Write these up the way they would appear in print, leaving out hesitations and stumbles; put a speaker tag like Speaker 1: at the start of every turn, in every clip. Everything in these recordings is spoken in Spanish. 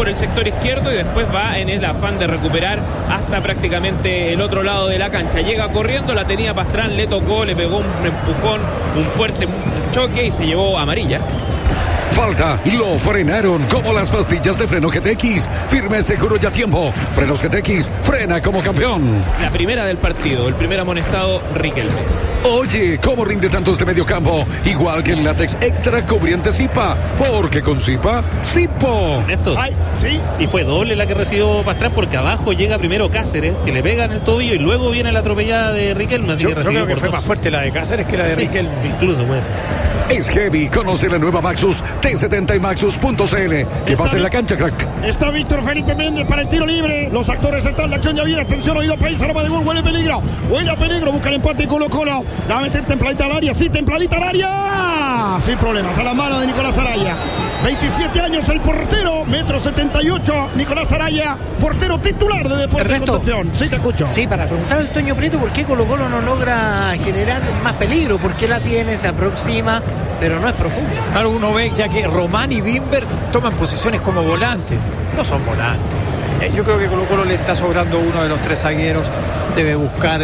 Speaker 1: por el sector izquierdo y después va en el afán de recuperar hasta prácticamente el otro lado de la cancha. Llega corriendo, la tenía Pastrán, le tocó, le pegó un empujón, un fuerte choque y se llevó amarilla.
Speaker 2: Falta, lo frenaron como las pastillas de freno GTX. Firme, seguro y a tiempo. Frenos GTX, frena como campeón.
Speaker 1: La primera del partido, el primer amonestado, Riquelme.
Speaker 2: Oye, ¿cómo rinde tanto este mediocampo? Igual que el látex extra cubriente Zipa. Porque con Zipa, Zipo.
Speaker 3: Esto.
Speaker 4: Ay, sí.
Speaker 3: Y fue doble la que recibió Pastrán, porque abajo llega primero Cáceres, que le pega en el tobillo, y luego viene la atropellada de Riquelme. Así
Speaker 4: Yo
Speaker 3: que
Speaker 4: creo que fue
Speaker 3: dos.
Speaker 4: más fuerte la de Cáceres que la de Riquelme.
Speaker 3: Incluso puede ser.
Speaker 2: Es heavy. Conoce la nueva Maxus T70 y Maxus.cl. Que pasa en la cancha, crack.
Speaker 4: Está Víctor Felipe Méndez para el tiro libre. Los actores están, la acción ya viene. Atención, oído país, arma de gol, huele peligro. Huele a peligro, busca el empate Colo-Colo. La va a meter templadita al área, sí, templadita al área. Sin problemas, a la mano de Nicolás Araya. 27 años el portero, 1,78 m. Nicolás Araya, portero titular de Deportes Concepción. Sí, te escucho.
Speaker 5: Sí, para preguntar al Toño Prieto por qué Colo-Colo no logra generar más peligro, por qué la tiene, se aproxima, pero no es profundo.
Speaker 6: Claro, uno ve ya que Román y Bimber toman posiciones como volantes, no son volantes. Yo creo que Colo-Colo le está sobrando uno de los tres zagueros, debe buscar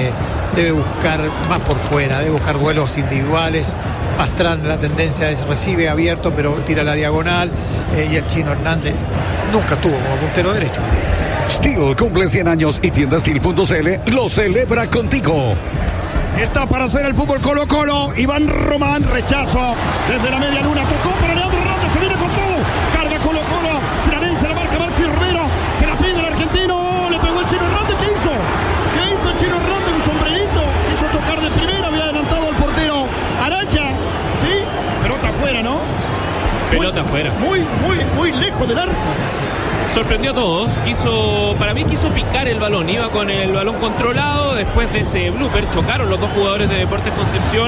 Speaker 6: más por fuera, debe buscar duelos individuales. Pastrán, la tendencia es recibe abierto, pero tira la diagonal, y el Chino Hernández nunca estuvo como puntero derecho.
Speaker 2: Steel cumple 100 años y tienda Steel.cl lo celebra contigo.
Speaker 4: Está para hacer el fútbol Colo-Colo. Iván Román, rechazo desde la media luna. Tocó para Leandro Ramos, se viene con todo. Carga Colo-Colo. Sinanense la marca Martí Romero. Se la pide el argentino. Le pegó el Chino Hernández. ¿Qué hizo? ¿Qué hizo el Chino Hernández? Un sombrerito. Quiso tocar de primera. Había adelantado al portero Araya. Sí, pelota afuera, ¿no?
Speaker 1: Pelota afuera.
Speaker 4: Muy lejos del arco.
Speaker 1: Sorprendió a todos, para mí quiso picar el balón, iba con el balón controlado. Después de ese blooper chocaron los dos jugadores de Deportes Concepción,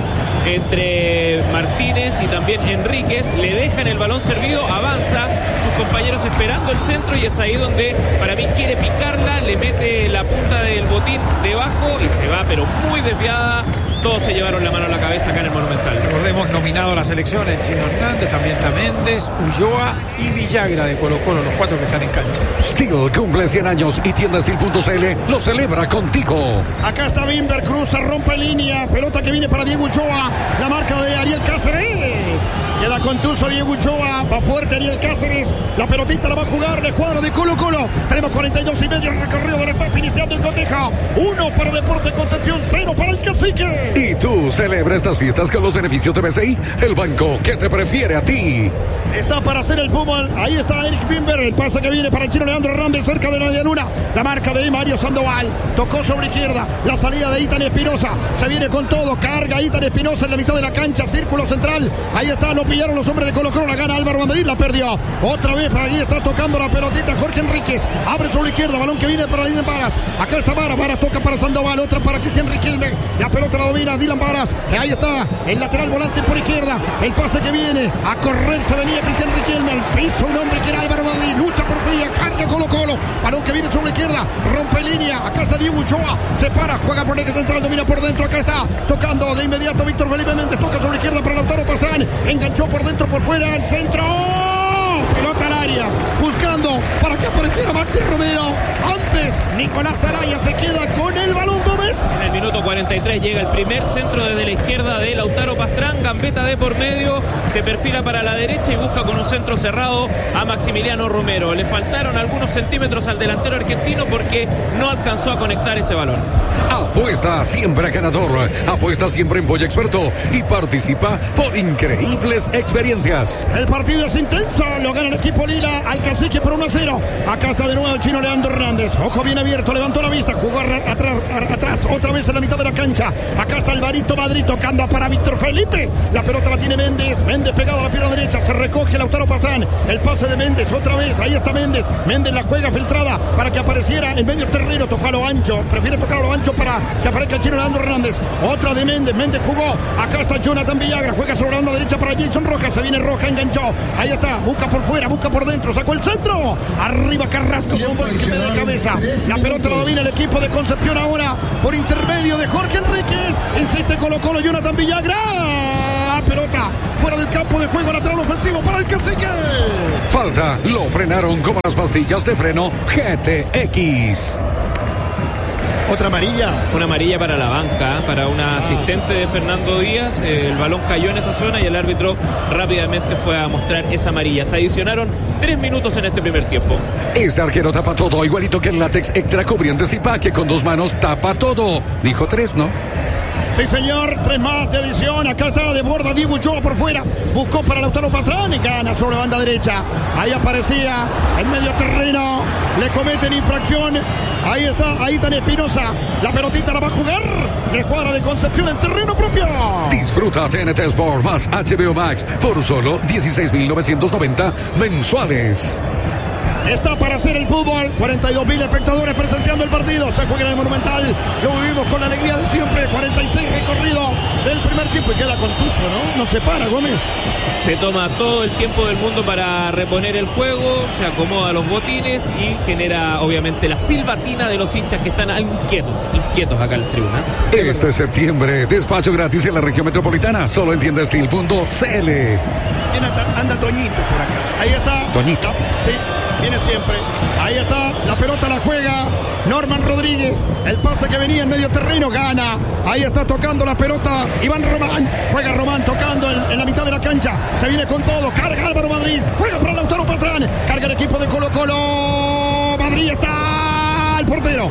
Speaker 1: entre Martínez y también Enríquez. Le dejan el balón servido, avanza, sus compañeros esperando el centro, y es ahí donde para mí quiere picarla, le mete la punta del botín debajo y se va, pero muy desviada. Todos se llevaron la mano a la cabeza acá en el Monumental.
Speaker 6: Recordemos, nominado a la selección el Chino Hernández, también está Méndez, Ulloa y Villagra de Colo-Colo, los cuatro que están en cancha.
Speaker 2: Steel cumple 100 años y tienda Steel.cl lo celebra contigo.
Speaker 4: Acá está Bimber, cruza, rompe línea. Pelota que viene para Diego Ulloa. La marca de Ariel Cáceres. Queda contuso Diego Ulloa. Va fuerte Ariel Cáceres. La pelotita la va a jugar la escuadra de Colo-Colo. Tenemos 42 y medio recorrido de la etapa inicial del cotejo. 1 para Deportes Concepción, 0 para el Cacique.
Speaker 2: Y tú celebra estas fiestas con los beneficios de BCI, el banco que te prefiere a ti.
Speaker 4: Está para hacer el fútbol. Ahí está Eric Bimber. El pase que viene para el chino Leandro Ramírez cerca de la media luna. La marca de Mario Sandoval. Tocó sobre izquierda. La salida de Itan Espinosa. Se viene con todo. Carga Itan Espinosa en la mitad de la cancha. Círculo central. Ahí está. Lo pillaron los hombres de Colo-Colo. La gana Álvaro Banderín. La perdió. Otra vez ahí está tocando la pelotita Jorge Enríquez. Abre sobre la izquierda. Balón que viene para Dylan Varas. Acá está Varas. Varas toca para Sandoval. Otra para Cristian Riquelme. La pelota la domina Dylan Varas. Ahí está. El lateral volante por izquierda. El pase que viene. A correr se venía Cristian Riquelme. Al piso un hombre que era Álvaro Banderín. Lucha por fría. Carga Colo-Colo. Balón que viene sobre la izquierda. Rompe línea. Acá está Diego Ulloa. Se para. Juega por el eje central. Domina por dentro. Acá está. Tocando de inmediato Víctor Felipe Méndez. Toca sobre la izquierda para Lautaro Pastrán. Enganchó por dentro, por fuera. El centro. Pelota al área. Buscando para que apareciera Maxi Romero. Antes, Nicolás Araya se queda con el balón. Gómez.
Speaker 1: En el minuto 43 llega el primer centro desde la izquierda de Lautaro Pastrán. Gambeta de por medio. Se perfila para la derecha y busca con un centro cerrado a Maximiliano Romero. Le faltaron algunos centímetros al delantero argentino porque no alcanzó a conectar ese balón.
Speaker 2: Apuesta siempre ganador. Apuesta siempre en Boya Experto y participa por increíbles experiencias.
Speaker 4: El partido es intenso. Lo gana el equipo Lila al Cacique por 1-0. Acá está de nuevo el chino Leandro Hernández. Ojo bien abierto. Levantó la vista. Jugó atrás. Otra vez en la mitad de la cancha. Acá está Alvarito Madrid tocando para Víctor Felipe. La pelota la tiene Méndez. Méndez pegado a la pierna derecha. Se recoge Lautaro Pastrán. El pase de Méndez. Otra vez. Ahí está Méndez. Méndez la juega filtrada para que apareciera en medio terreno. Tocó a lo ancho. Prefiere tocar a lo ancho para que aparezca el chino Leandro Hernández. Otra de Méndez. Méndez jugó. Acá está Jonathan Villagra. Juega sobre la banda derecha para Jason Rojas. Se viene Roja. Enganchó. Ahí está. Busca por fuera. Busca por dentro. Sacó el centro. Arriba Carrasco con un golpe de cabeza. La pelota la domina el equipo de Concepción ahora por intermedio de Jorge Enríquez. Insiste Colo-Colo. Jonathan Villagra. pelota fuera del campo de juego, lateral ofensivo para el Cacique.
Speaker 2: Falta, lo frenaron como las pastillas de freno GTX.
Speaker 4: Otra amarilla.
Speaker 1: Una amarilla para la banca, para una asistente de Fernando Díaz. El balón cayó en esa zona y el árbitro rápidamente fue a mostrar esa amarilla. Se adicionaron 3 minutos en este primer tiempo.
Speaker 2: Este arquero tapa todo, igualito que el látex extra cubriente Zipa, que con 2 manos tapa todo. Dijo 3, ¿no?
Speaker 4: Sí, señor, 3 más de adición. Acá está de borda Diego Ochoa por fuera. Buscó para Lautaro Pastrán y gana sobre banda derecha. Ahí aparecía en medio terreno. Le cometen infracción. Ahí está, ahí está Espinosa. La pelotita la va a jugar la escuadra de Concepción en terreno propio.
Speaker 2: Disfruta TNT Sport más HBO Max por solo 16.990 mensuales.
Speaker 4: Está para hacer el fútbol. 42.000 espectadores presenciando el partido. Se juega en el Monumental. Lo vivimos con la alegría de siempre. 46 recorrido del primer tiempo y queda contuso, ¿no? No se para, Gómez.
Speaker 1: Se toma todo el tiempo del mundo para reponer el juego, se acomoda los botines y genera obviamente la silbatina de los hinchas que están inquietos acá en la tribuna.
Speaker 2: Este septiembre, despacho gratis en la región metropolitana, solo en tiendastil.cl.
Speaker 4: Anda Toñito por acá. Ahí está.
Speaker 2: Toñito.
Speaker 4: Sí, viene siempre. Ahí está, la pelota la juega Norman Rodríguez. El pase que venía en medio terreno gana. Ahí está tocando la pelota Iván Román. Juega Román tocando en la mitad de la cancha. Se viene con todo. Carga Álvaro Madrid. Juega para Lautaro Pastrán. Carga el equipo de Colo-Colo. Madrid está el portero.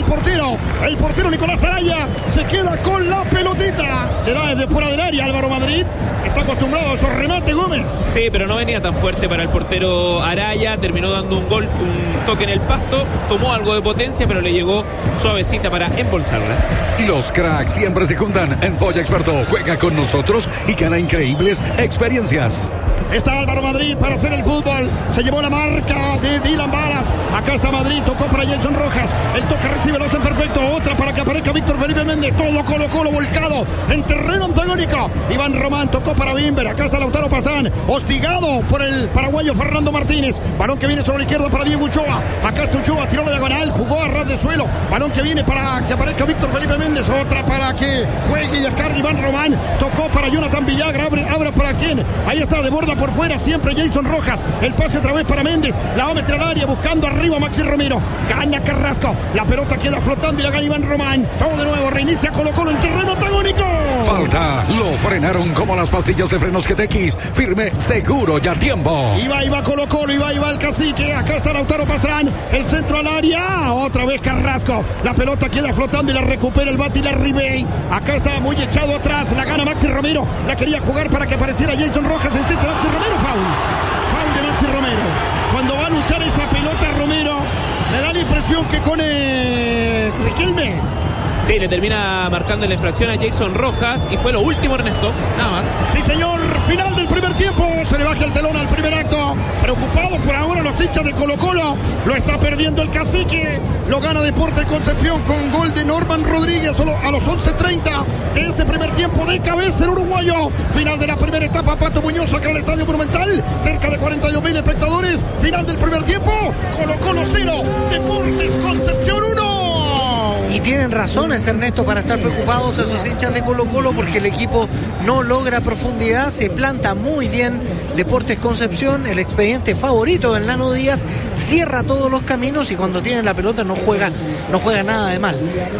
Speaker 4: El portero Nicolás Araya se queda con la pelotita. Le da desde fuera del área Álvaro Madrid. Está acostumbrado a esos remates, Gómez.
Speaker 1: Sí, pero no venía tan fuerte para el portero Araya. Terminó dando un toque en el pasto. Tomó algo de potencia, pero le llegó suavecita para embolsarla.
Speaker 2: Los cracks siempre se juntan en Polla Experto. Juega con nosotros y gana increíbles experiencias.
Speaker 4: Está Álvaro Madrid para hacer el fútbol. Se llevó la marca de Dylan Varas. Acá está Madrid. Tocó para Jason Rojas. El toque recibe, lo hacen perfecto. Otra para que aparezca Víctor Felipe Méndez. Todo Colo-Colo volcado en terreno antagónico. Iván Román tocó para Bimber. Acá está Lautaro Pastrán. Hostigado por el paraguayo Fernando Martínez. Balón que viene sobre la izquierda para Diego Ochoa. Acá está Ochoa. Tiró la diagonal. Jugó a ras de suelo. Balón que viene para que aparezca Víctor Felipe Méndez. Otra para que juegue y descargue Iván Román. Tocó para Jonathan Villagra. Abre para quién. Ahí está de borda por fuera. Siempre Jason Rojas. El pase otra vez para Méndez. La va a meter al área buscando arriba Maxi Romero. Gana Carrasco. La pelota queda flotando y la gana Iván Román. Todo de nuevo. Reinicia Colo-Colo en terreno antagónico.
Speaker 2: Falta. Lo frenaron como las pastillas de frenos GTX. Firme, seguro y a tiempo.
Speaker 4: Iba Colo-Colo. Iba el Cacique. Acá está Lautaro Pastrán. El centro al área. Otra vez Carrasco. La pelota queda flotando y la recupera el Bati la Ribey. Acá está muy echado atrás. La gana Maxi Romero. La quería jugar para que apareciera Jason Rojas. El centro Maxi Romero. Foul de Maxi Romero. Cuando va a luchar esa pelota Romero, me da la impresión que con Riquelme.
Speaker 1: Sí, le termina marcando la infracción a Jason Rojas y fue lo último, Ernesto, nada más.
Speaker 4: Sí, señor, final del primer tiempo. Se le baja el telón al primer acto. Preocupados por ahora los hinchas de Colo-Colo. Lo está perdiendo el Cacique. Lo gana Deportes Concepción con gol de Norman Rodríguez solo a los 11:30 de este primer tiempo de cabeza el uruguayo. Final de la primera etapa, Pato Muñoz acá en el Estadio Monumental. Cerca de 42.000 espectadores. Final del primer tiempo. Colo-Colo 0, Deportes Concepción 1.
Speaker 5: Y tienen razones, Ernesto, para estar preocupados esos hinchas de Colo-Colo porque el equipo no logra profundidad, se planta muy bien Deportes Concepción, el expediente favorito del Nano Díaz, cierra todos los caminos y cuando tiene la pelota no juega nada de mal.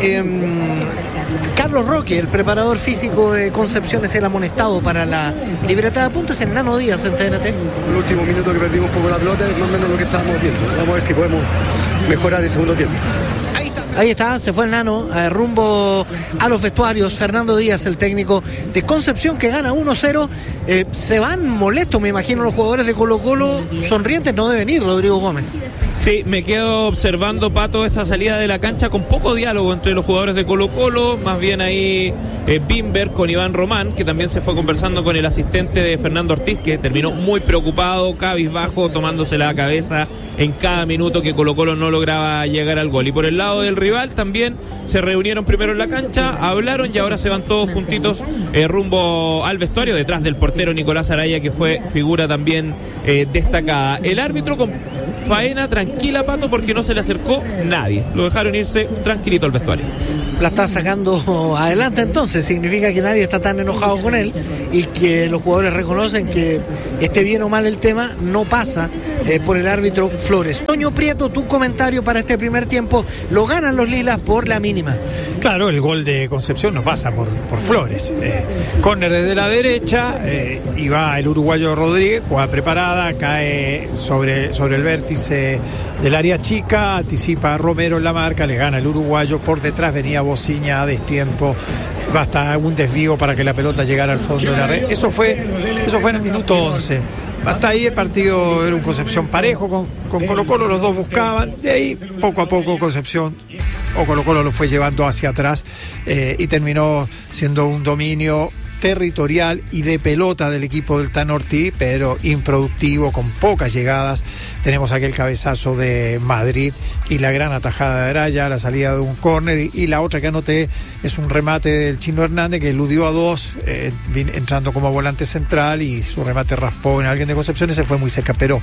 Speaker 5: Carlos Roque, el preparador físico de Concepción, es el amonestado para la libreta de apuntes en Nano Díaz en TNT.
Speaker 7: El último minuto que perdimos un poco la pelota es más o menos lo que estábamos viendo. Vamos a ver si podemos mejorar el segundo tiempo.
Speaker 5: Ahí está, se fue el Nano rumbo a los vestuarios. Fernando Díaz, el técnico de Concepción, que gana 1-0. Se van molestos, me imagino, los jugadores de Colo-Colo. Sonrientes no deben ir, Rodrigo Gómez.
Speaker 1: Sí, me quedo observando, Pato, esta salida de la cancha con poco diálogo entre los jugadores de Colo-Colo. Más bien ahí Bimber con Iván Román, que también se fue conversando con el asistente de Fernando Ortiz, que terminó muy preocupado, cabizbajo, tomándose la cabeza en cada minuto que Colo-Colo no lograba llegar al gol. Y por el lado del rival también se reunieron primero en la cancha, hablaron y ahora se van todos juntitos rumbo al vestuario, detrás del portero Nicolás Araya, que fue figura también destacada. El árbitro con faena tranquila, Pato, porque no se le acercó nadie. Lo dejaron irse tranquilito al vestuario.
Speaker 5: la está sacando adelante. Entonces significa que nadie está tan enojado con él y que los jugadores reconocen que esté bien o mal el tema, no pasa por el árbitro Flores. Toño Prieto, tu comentario para este primer tiempo. Lo ganan los lilas por la mínima.
Speaker 6: Claro, el gol de Concepción no pasa por Flores. Córner desde la derecha, y va el uruguayo Rodríguez, jugada preparada, cae sobre el vértice del área chica, anticipa a Romero en la marca, le gana el uruguayo, por detrás venía Bociña a destiempo, basta un desvío para que la pelota llegara al fondo de la red. Eso fue en el minuto 11. Hasta ahí el partido era un Concepción parejo con Colo-Colo, los dos buscaban, de ahí poco a poco Concepción o Colo-Colo lo fue llevando hacia atrás y terminó siendo un dominio territorial y de pelota del equipo del Tano Ortiz, pero improductivo, con pocas llegadas. Tenemos aquel cabezazo de Madrid y la gran atajada de Araya, la salida de un córner, y la otra que anoté es un remate del Chino Hernández que eludió a dos, entrando como volante central, y su remate raspó en alguien de Concepción y se fue muy cerca, pero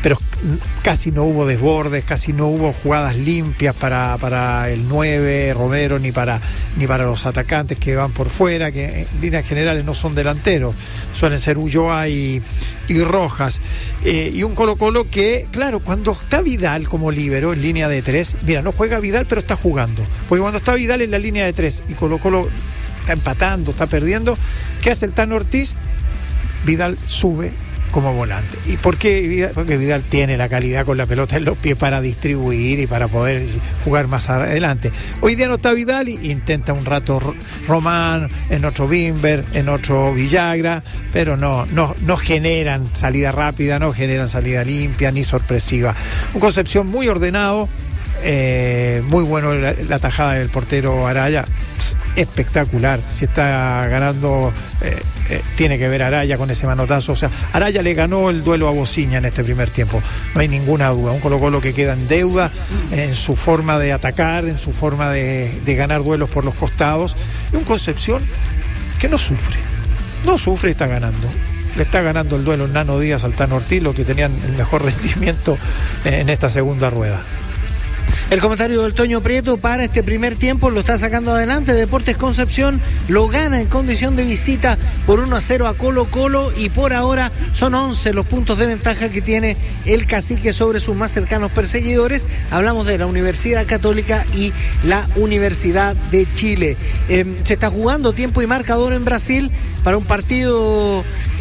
Speaker 6: casi no hubo desbordes, casi no hubo jugadas limpias para el 9 Romero, ni para los atacantes que van por fuera, que en líneas generales no son delanteros, suelen ser Ulloa y Rojas, y un Colo-Colo que, claro, cuando está Vidal como líbero en línea de 3, mira, no juega Vidal pero está jugando, porque cuando está Vidal en la línea de 3 y Colo-Colo está empatando, está perdiendo, ¿qué hace el Tano Ortiz? Vidal sube como volante. ¿Y por qué Vidal? Porque Vidal tiene la calidad con la pelota en los pies para distribuir y para poder jugar más adelante. Hoy día no está Vidal y intenta un rato Román, en otro Bimber, en otro Villagra, pero no generan salida rápida, no generan salida limpia ni sorpresiva. Un Concepción muy ordenado, muy bueno la tajada del portero Araya, espectacular. Si está ganando, tiene que ver Araya con ese manotazo. O sea, Araya le ganó el duelo a Bociña en este primer tiempo, no hay ninguna duda. Un Colo-Colo que queda en deuda en su forma de atacar, en su forma de ganar duelos por los costados, y un Concepción que no sufre y está ganando. Le está ganando el duelo Nano Díaz al Tano Ortiz, los que tenían el mejor rendimiento en esta segunda rueda.
Speaker 5: El comentario del Toño Prieto para este primer tiempo, lo está sacando adelante Deportes Concepción, lo gana en condición de visita por 1-0 a Colo-Colo, y por ahora son 11 los puntos de ventaja que tiene el Cacique sobre sus más cercanos perseguidores. Hablamos de la Universidad Católica y la Universidad de Chile. Se está jugando tiempo y marcador en Brasil para un partido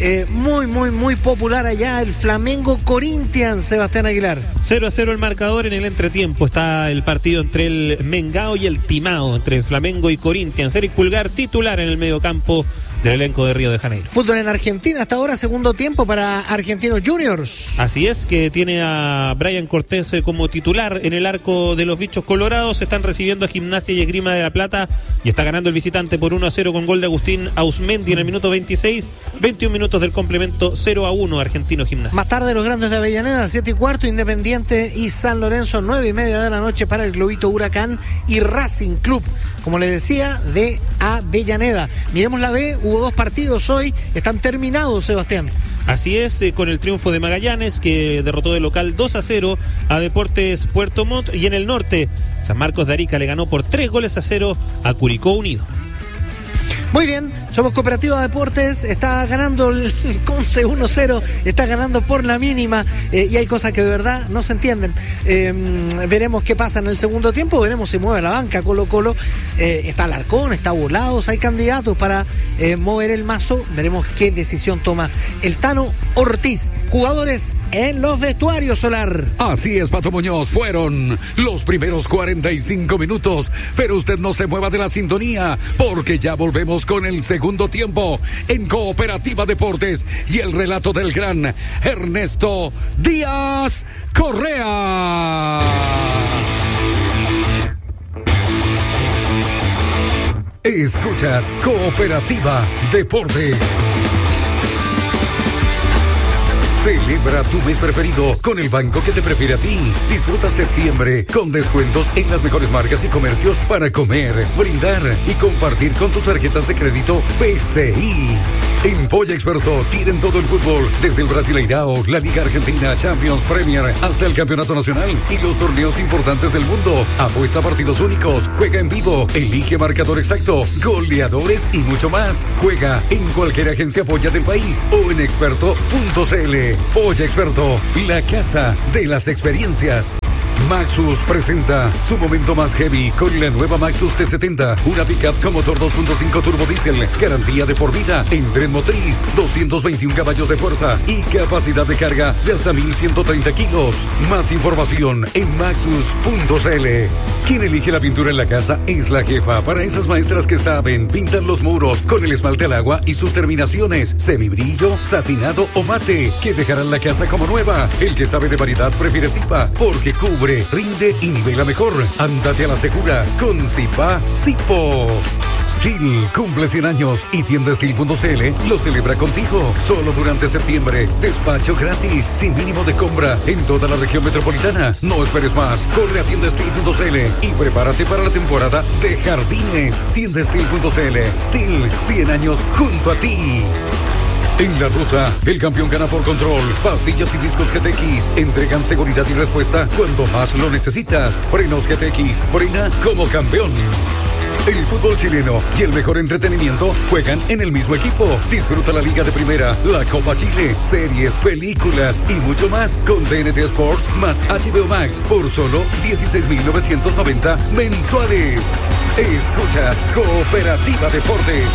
Speaker 5: muy popular allá, el Flamengo Corinthians, Sebastián Aguilar.
Speaker 3: 0-0 el marcador en el entretiempo. Está el partido entre el Mengao y el Timao, entre Flamengo y Corinthians. Eric Pulgar, titular en el mediocampo del elenco de Río de Janeiro.
Speaker 5: Fútbol en Argentina, hasta ahora segundo tiempo para Argentinos Juniors.
Speaker 3: Así es, que tiene a Brian Cortés como titular en el arco de los bichos colorados. Están recibiendo a Gimnasia y Esgrima de la Plata y está ganando el visitante por 1-0 con gol de Agustín Ausmendi en el minuto 26, 21 minutos del complemento, 0-1 Argentino Gimnasia.
Speaker 5: Más tarde los grandes de Avellaneda, 7:15, Independiente y San Lorenzo, 9:30 de la noche para el Globito Huracán y Racing Club, como le decía, de Avellaneda. Miremos la B, hubo dos partidos hoy, están terminados, Sebastián.
Speaker 3: Así es, con el triunfo de Magallanes, que derrotó de local 2-0 a Deportes Puerto Montt, y en el norte, San Marcos de Arica le ganó por 3-0 a Curicó Unido.
Speaker 5: Muy bien, somos Cooperativa Deportes, está ganando el Conce 1-0, está ganando por la mínima, y hay cosas que de verdad no se entienden. Veremos qué pasa en el segundo tiempo, veremos si mueve la banca Colo-Colo, está Alarcón, está Volados, hay candidatos para mover el mazo, veremos qué decisión toma el Tano Ortiz. Jugadores en los vestuarios, Solar.
Speaker 2: Así es, Pato Muñoz, fueron los primeros 45 minutos, pero usted no se mueva de la sintonía, porque ya volvemos con el segundo tiempo en Cooperativa Deportes y el relato del gran Ernesto Díaz Correa. Escuchas Cooperativa Deportes. Celebra tu mes preferido con el banco que te prefiere a ti. Disfruta septiembre con descuentos en las mejores marcas y comercios para comer, brindar y compartir con tus tarjetas de crédito PCI. En Polla Experto tienen todo el fútbol, desde el Brasileirao, la Liga Argentina, Champions, Premier, hasta el Campeonato Nacional y los torneos importantes del mundo. Apuesta a partidos únicos, juega en vivo, elige marcador exacto, goleadores y mucho más. Juega en cualquier agencia Polla del país o en experto.cl. Polla Experto, la casa de las experiencias. Maxus presenta su momento más heavy con la nueva Maxus T70, una pickup con motor 2.5 turbo diésel, garantía de por vida, en tren motriz, 221 caballos de fuerza y capacidad de carga de hasta 1.130 kilos. Más información en maxus.cl. Quien elige la pintura en la casa es la jefa, para esas maestras que saben pintar los muros con el esmalte al agua y sus terminaciones, semibrillo, satinado o mate, que dejarán la casa como nueva. El que sabe de variedad prefiere Zipa, porque cubre, rinde y nivela mejor. Ándate a la segura con Zipa Zipo. Steel cumple 100 años y tiendasteel.cl lo celebra contigo. Solo durante septiembre. Despacho gratis, sin mínimo de compra en toda la región metropolitana. No esperes más. Corre a tiendasteel.cl y prepárate para la temporada de jardines. Tiendasteel.cl. Steel, 100 años junto a ti. En la ruta, el campeón gana por control. Pastillas y discos GTX entregan seguridad y respuesta cuando más lo necesitas. Frenos GTX, frena como campeón. El fútbol chileno y el mejor entretenimiento juegan en el mismo equipo. Disfruta la Liga de Primera, la Copa Chile, series, películas y mucho más con TNT Sports más HBO Max por solo 16.990 mensuales. Escuchas Cooperativa Deportes.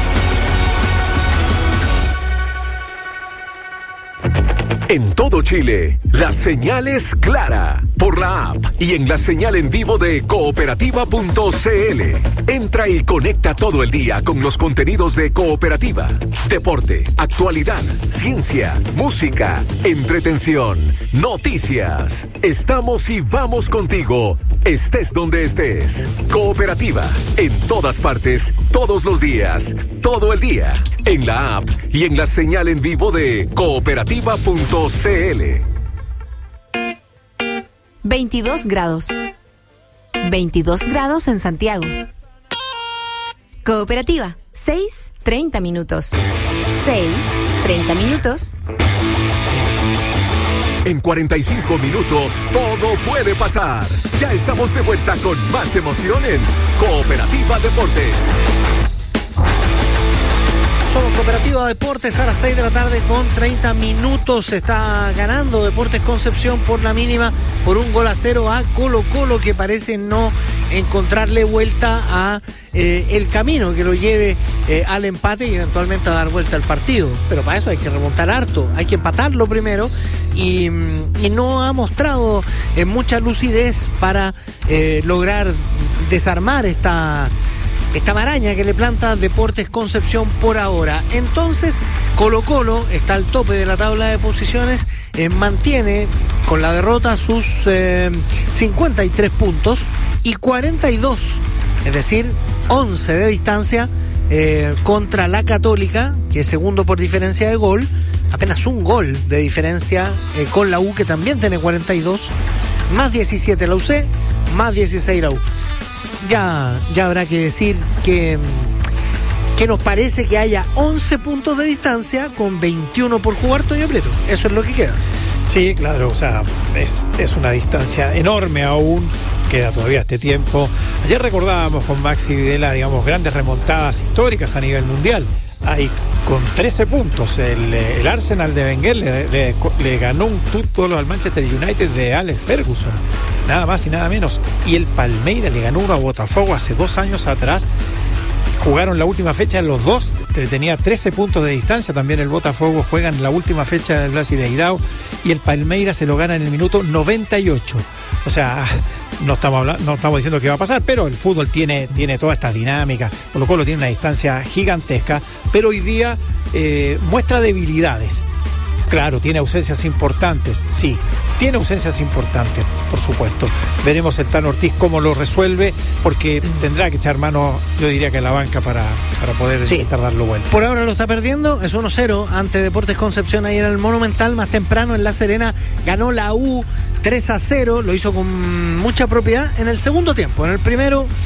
Speaker 8: En todo Chile, la señal es clara por la app y en la señal en vivo de cooperativa.cl. Entra y conecta todo el día con los contenidos de Cooperativa. Deporte, actualidad, ciencia, música, entretención, noticias. Estamos y vamos contigo, estés donde estés. Cooperativa, en todas partes, todos los días, todo el día. En la app y en la señal en vivo de cooperativa.cl.
Speaker 9: 22 grados. 22 grados en Santiago. Cooperativa, 6:30 minutos. 6:30 minutos.
Speaker 8: En 45 minutos todo puede pasar. Ya estamos de vuelta con más emoción en Cooperativa Deportes.
Speaker 5: Somos Cooperativa Deportes a las 6 de la tarde con 30 minutos. Está ganando Deportes Concepción por la mínima, por 1-0 a Colo-Colo, que parece no encontrarle vuelta a el camino que lo lleve al empate y eventualmente a dar vuelta al partido. Pero para eso hay que remontar harto, hay que empatarlo primero y no ha mostrado mucha lucidez para lograr desarmar esta maraña que le planta Deportes Concepción por ahora. Entonces, Colo-Colo está al tope de la tabla de posiciones, mantiene con la derrota sus 53 puntos y 42, es decir, 11 de distancia contra la Católica, que es segundo por diferencia de gol, apenas un gol de diferencia con la U, que también tiene 42, más 17 la UC, más 16 la U. Ya habrá que decir que nos parece que haya 11 puntos de distancia con 21 por jugar, Toño Prieto. Eso es lo que queda.
Speaker 6: Sí, claro, o sea, es una distancia enorme aún, queda todavía este tiempo. Ayer recordábamos con Maxi Videla, digamos, grandes remontadas históricas a nivel mundial. Ahí con 13 puntos el Arsenal de Wenger le ganó un título al Manchester United de Alex Ferguson, nada más y nada menos. Y el Palmeiras le ganó uno a Botafogo hace 2 años atrás. Jugaron la última fecha los dos, tenía 13 puntos de distancia. También el Botafogo juegan la última fecha del Brasileirao y el Palmeiras se lo gana en el minuto 98. O sea, no estamos diciendo que va a pasar, pero el fútbol tiene todas estas dinámicas. Colo-Colo tiene una distancia gigantesca, pero hoy día muestra debilidades. Claro, tiene ausencias importantes, sí, tiene ausencias importantes, por supuesto. Veremos el Tano Ortiz cómo lo resuelve, porque tendrá que echar mano, yo diría que a la banca para poder intentar darlo vuelta.
Speaker 5: Por ahora lo está perdiendo, es 1-0 ante Deportes Concepción ahí en el Monumental. Más temprano en La Serena ganó la U 3-0, lo hizo con mucha propiedad en el segundo tiempo. En el primero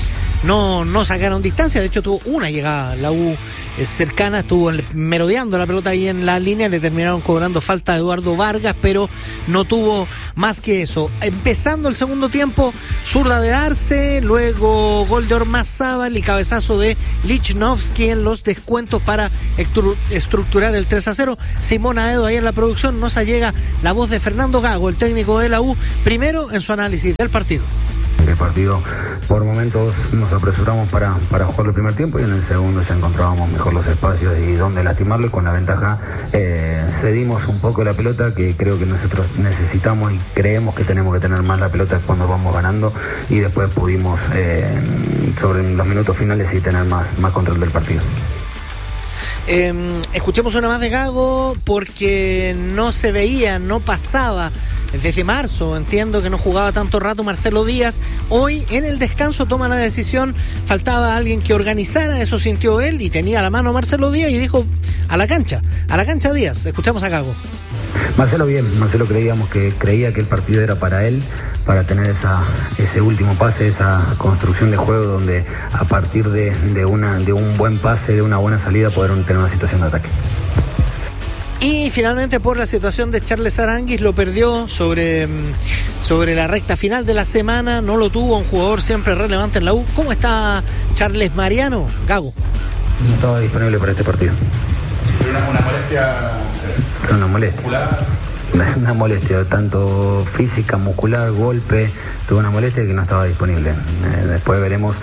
Speaker 5: no sacaron distancia. De hecho, tuvo una llegada la U cercana, estuvo merodeando la pelota ahí en la línea, le terminaron cobrando falta a Eduardo Vargas, pero no tuvo más que eso. Empezando el segundo tiempo, zurda de Arce, luego gol de Ormazábal y cabezazo de Lichnowsky en los descuentos para estructurar el 3-0. Simón Aedo ahí en la producción. Nos allega la voz de Fernando Gago, el técnico de la U, primero en su análisis del partido.
Speaker 10: El partido, por momentos nos apresuramos para jugar el primer tiempo, y en el segundo ya encontrábamos mejor los espacios y dónde lastimarlo, y con la ventaja cedimos un poco la pelota, que creo que nosotros necesitamos y creemos que tenemos que tener más la pelota cuando vamos ganando, y después pudimos sobre los minutos finales y tener más control del partido.
Speaker 5: Escuchemos una más de Gago, porque no se veía, no pasaba desde marzo. Entiendo que no jugaba tanto rato Marcelo Díaz. Hoy en el descanso toma la decisión, faltaba alguien que organizara, eso sintió él, y tenía a la mano Marcelo Díaz y dijo a la cancha Díaz. Escuchamos a Gago.
Speaker 10: Marcelo bien, Marcelo creía que el partido era para él, para tener ese último pase, esa construcción de juego donde a partir de un buen pase, de una buena salida, poder tener una situación de ataque.
Speaker 5: Y finalmente, por la situación de Charles Aranguis, lo perdió sobre la recta final de la semana, no lo tuvo, un jugador siempre relevante en la U. ¿Cómo está Charles Mariano? Gago.
Speaker 10: No estaba disponible para este partido.
Speaker 11: ¿Una molestia?
Speaker 10: Una molestia.
Speaker 11: ¿Muscular?
Speaker 10: Una molestia, tanto física, muscular, golpe, tuvo una molestia que no estaba disponible. Después veremos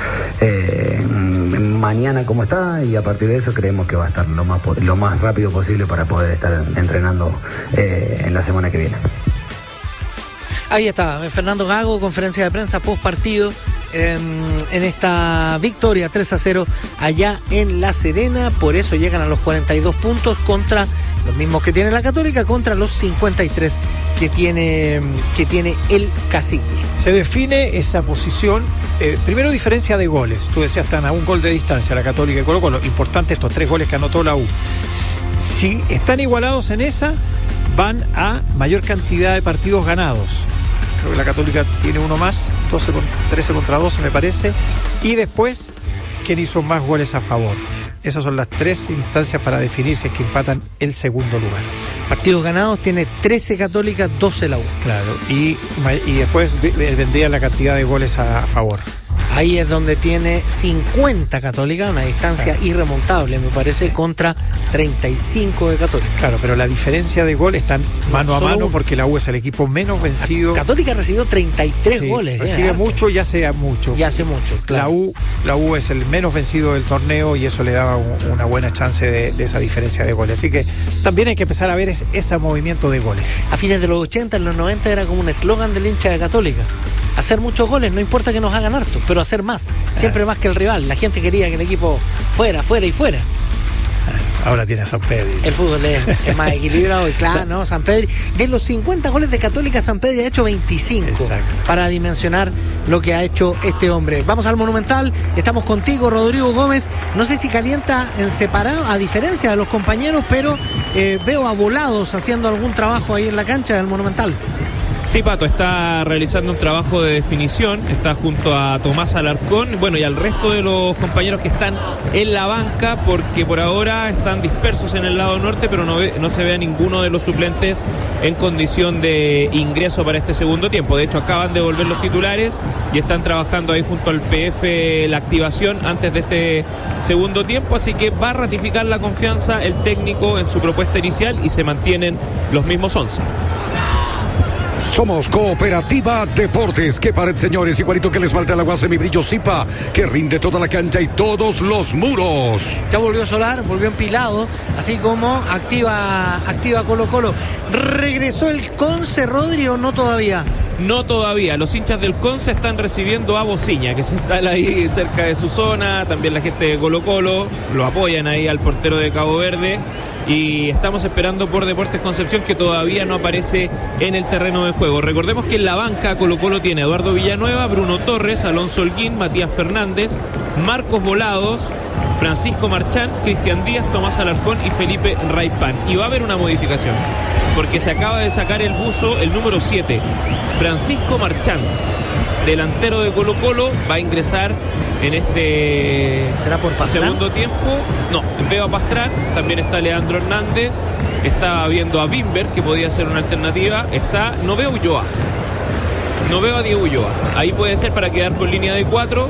Speaker 10: mañana cómo está, y a partir de eso creemos que va a estar lo más rápido posible para poder estar entrenando en la semana que viene.
Speaker 5: Ahí está, Fernando Gago, conferencia de prensa post partido en esta victoria 3-0 allá en La Serena. Por eso llegan a los 42 puntos contra los mismos que tiene la Católica, contra los 53 que tiene el Cacique.
Speaker 6: Se define esa posición, primero diferencia de goles. Tú decías, están a un gol de distancia la Católica y Colo-Colo. Importante estos 3 goles que anotó la U. Si están igualados en esa, van a mayor cantidad de partidos ganados. Creo que la Católica tiene uno más, 13 contra 12 me parece. Y después, ¿quién hizo más goles a favor? Esas son las 3 instancias para definir si es que empatan el segundo lugar.
Speaker 5: Partidos ganados tiene 13 Católica, 12 la U.
Speaker 6: Claro, y después vendría la cantidad de goles a favor.
Speaker 5: Ahí es donde tiene 50 Católica, una distancia irremontable, me parece, contra 35 de Católica.
Speaker 6: Claro, pero la diferencia de gol están mano a mano, porque la U es el equipo menos vencido.
Speaker 5: Católica recibió 33 goles.
Speaker 6: Recibe mucho y hace mucho.
Speaker 5: Y hace mucho, claro.
Speaker 6: La U es el menos vencido del torneo, y eso le daba una buena chance de esa diferencia de goles. Así que también hay que empezar a ver ese movimiento de goles.
Speaker 5: A fines de los 80, en los 90 era como un eslogan del hincha de Católica: hacer muchos goles, no importa que nos hagan harto, pero hacer más, siempre más que el rival. La gente quería que el equipo fuera.
Speaker 6: Ahora tiene a San Pedro.
Speaker 5: El fútbol es más equilibrado, y claro, ¿no? San Pedro, de los 50 goles de Católica, San Pedro ha hecho 25. Exacto. Para dimensionar lo que ha hecho este hombre. Vamos al Monumental, estamos contigo, Rodrigo Gómez. No sé si calienta en separado, a diferencia de los compañeros, pero veo a Volados haciendo algún trabajo ahí en la cancha del Monumental.
Speaker 1: Sí, Pato, está realizando un trabajo de definición, está junto a Tomás Alarcón, bueno, y al resto de los compañeros que están en la banca, porque por ahora están dispersos en el lado norte, pero no se ve a ninguno de los suplentes en condición de ingreso para este segundo tiempo. De hecho, acaban de volver los titulares y están trabajando ahí junto al PF la activación antes de este segundo tiempo, así que va a ratificar la confianza el técnico en su propuesta inicial y se mantienen los mismos 11.
Speaker 2: Somos Cooperativa Deportes. Qué pared, señores, igualito que les falta el agua semibrillo Zipa, que rinde toda la cancha y todos los muros.
Speaker 5: Ya volvió Solar, volvió empilado, así como activa Colo-Colo. ¿Regresó el Conce, Rodri, o no todavía?
Speaker 1: No todavía, los hinchas del Conce están recibiendo a Bociña, que se instala ahí cerca de su zona, también la gente de Colo-Colo, lo apoyan ahí al portero de Cabo Verde, y estamos esperando por Deportes Concepción, que todavía no aparece en el terreno de juego. Recordemos que en la banca Colo-Colo tiene a Eduardo Villanueva, Bruno Torres, Alonso Holguín, Matías Fernández, Marcos Volados, Francisco Marchán, Cristian Díaz, Tomás Alarcón y Felipe Raipán. Y va a haber una modificación, porque se acaba de sacar el buzo, el número 7, Francisco Marchán, delantero de Colo-Colo, va a ingresar en este
Speaker 5: ¿será por Pastrán?
Speaker 1: Segundo tiempo. No, veo a Pastrán, también está Leandro Hernández, está viendo a Bimber, que podía ser una alternativa, no veo Ulloa, no veo a Diego Ulloa, ahí puede ser para quedar con línea de 4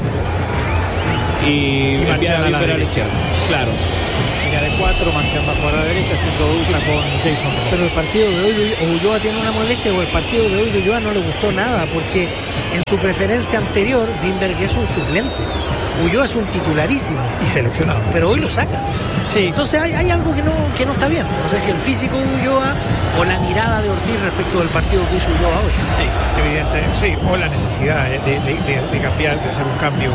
Speaker 1: y enviar a Bimber a la izquierda. Claro.
Speaker 6: Línea de 4, Marchán bajo a la derecha, haciendo dupla con Jason.
Speaker 5: Pero el partido de hoy Ulloa tiene una molestia, o el partido de hoy de Ulloa no le gustó nada, porque en su preferencia anterior, Bimber es un suplente. Ulloa es un titularísimo.
Speaker 6: Y seleccionado.
Speaker 5: Pero hoy lo saca.
Speaker 6: Sí.
Speaker 5: Entonces hay algo que no está bien. No sé si el físico de Ulloa o la mirada de Ortiz respecto del partido que hizo Ulloa hoy.
Speaker 6: Sí, evidente. Sí, o la necesidad de cambiar, de hacer un cambio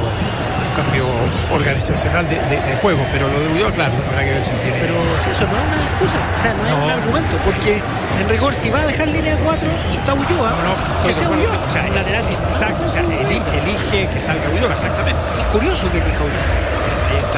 Speaker 6: organizacional de juego, pero lo de Ulloa, claro, habrá que ver si tiene.
Speaker 5: Pero si eso no es una excusa, o sea, no es un argumento, porque en rigor, si va a dejar línea 4 y está Ulloa, que sea Ulloa.
Speaker 6: O sea,
Speaker 5: un lateral que
Speaker 6: exacto, o sea, elige que salga Ulloa, exactamente.
Speaker 5: Es curioso que elija Ulloa.
Speaker 6: Ahí está.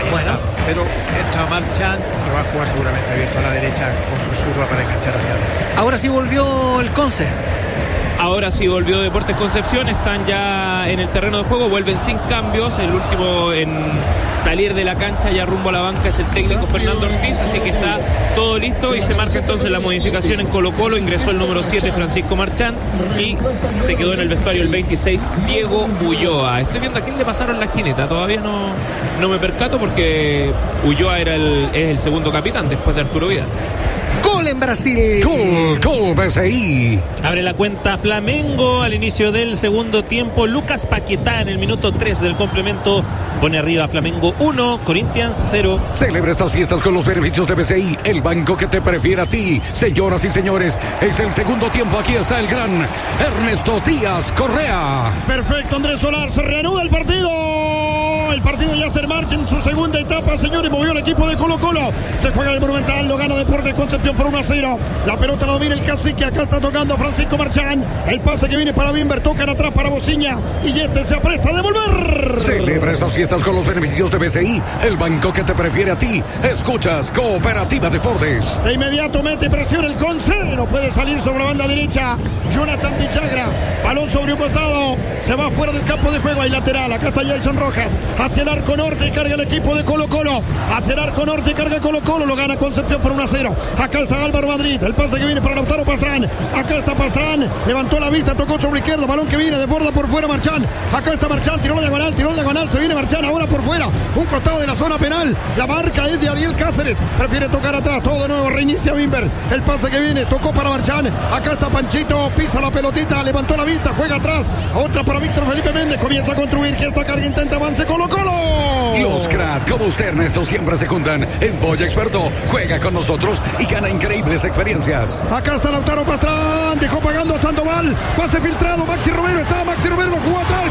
Speaker 6: Pero entra Marchán, que va a jugar seguramente abierto a la derecha con su zurda para enganchar hacia adentro.
Speaker 5: Ahora sí volvió el Conce.
Speaker 1: Ahora sí volvió Deportes Concepción, están ya en el terreno de juego, vuelven sin cambios, el último en salir de la cancha ya rumbo a la banca es el técnico Fernando Ortiz, así que está todo listo y se marca entonces la modificación en Colo-Colo, ingresó el número 7 Francisco Marchán y se quedó en el vestuario el 26 Diego Ulloa. Estoy viendo a quién le pasaron la esquineta, todavía no me percato porque Ulloa es el segundo capitán después de Arturo Vidal.
Speaker 5: Gol en Brasil.
Speaker 2: Gol BCI.
Speaker 3: Abre la cuenta Flamengo al inicio del segundo tiempo. Lucas Paquetá en el minuto 3 del complemento pone arriba Flamengo 1, Corinthians 0.
Speaker 2: Celebra estas fiestas con los beneficios de BCI, el banco que te prefiere a ti. Señoras y señores, es el segundo tiempo. Aquí está el gran Ernesto Díaz Correa.
Speaker 4: Perfecto, Andrés Solar, se reanuda el partido. El partido ya está en marcha en su segunda etapa, señores. Movió el equipo de Colo-Colo. Se juega el Monumental, lo gana Deportes Concepción por 1-0. La pelota la domina el Cacique. Acá está tocando Francisco Marchán. El pase que viene para Bimber. Tocan atrás para Bociña. Y este se apresta a devolver.
Speaker 2: Celebra estas fiestas con los beneficios de BCI, el banco que te prefiere a ti. Escuchas Cooperativa Deportes.
Speaker 4: De inmediato mete presión el Conce. No puede salir sobre la banda derecha. Jonathan Villagra. Balón sobre un costado. Se va fuera del campo de juego. Hay lateral. Acá está Jason Rojas. Hacia el arco norte. Carga el equipo de Colo-Colo. Hacia el arco norte. Carga Colo-Colo. Lo gana Concepción por 1-0. Acá está Álvaro Madrid. El pase que viene para Lautaro Pastrán. Acá está Pastrán. Levantó la vista. Tocó sobre izquierda. Balón que viene de borda por fuera. Marchán. Acá está Marchán. Tiró la diagonal. Se viene Marchán. Ahora por fuera. Un costado de la zona penal. La marca es de Ariel Cáceres. Prefiere tocar atrás. Todo de nuevo. Reinicia Bimber. El pase que viene. Tocó para Marchán. Acá está Panchito. Pisa la pelotita. Levantó la vista. Juega atrás. Otra para Víctor Felipe Méndez. Comienza a construir. Gesta carga. Intenta avance. Colo-Colo.
Speaker 2: Los crack como usted, Ernesto, siempre se juntan en Polla Experto. Juega con nosotros y gana increíbles experiencias.
Speaker 4: Acá está Lautaro Pastrán. Dejó pagando a Sandoval. Pase filtrado. Maxi Romero. Maxi Romero. Jugó atrás.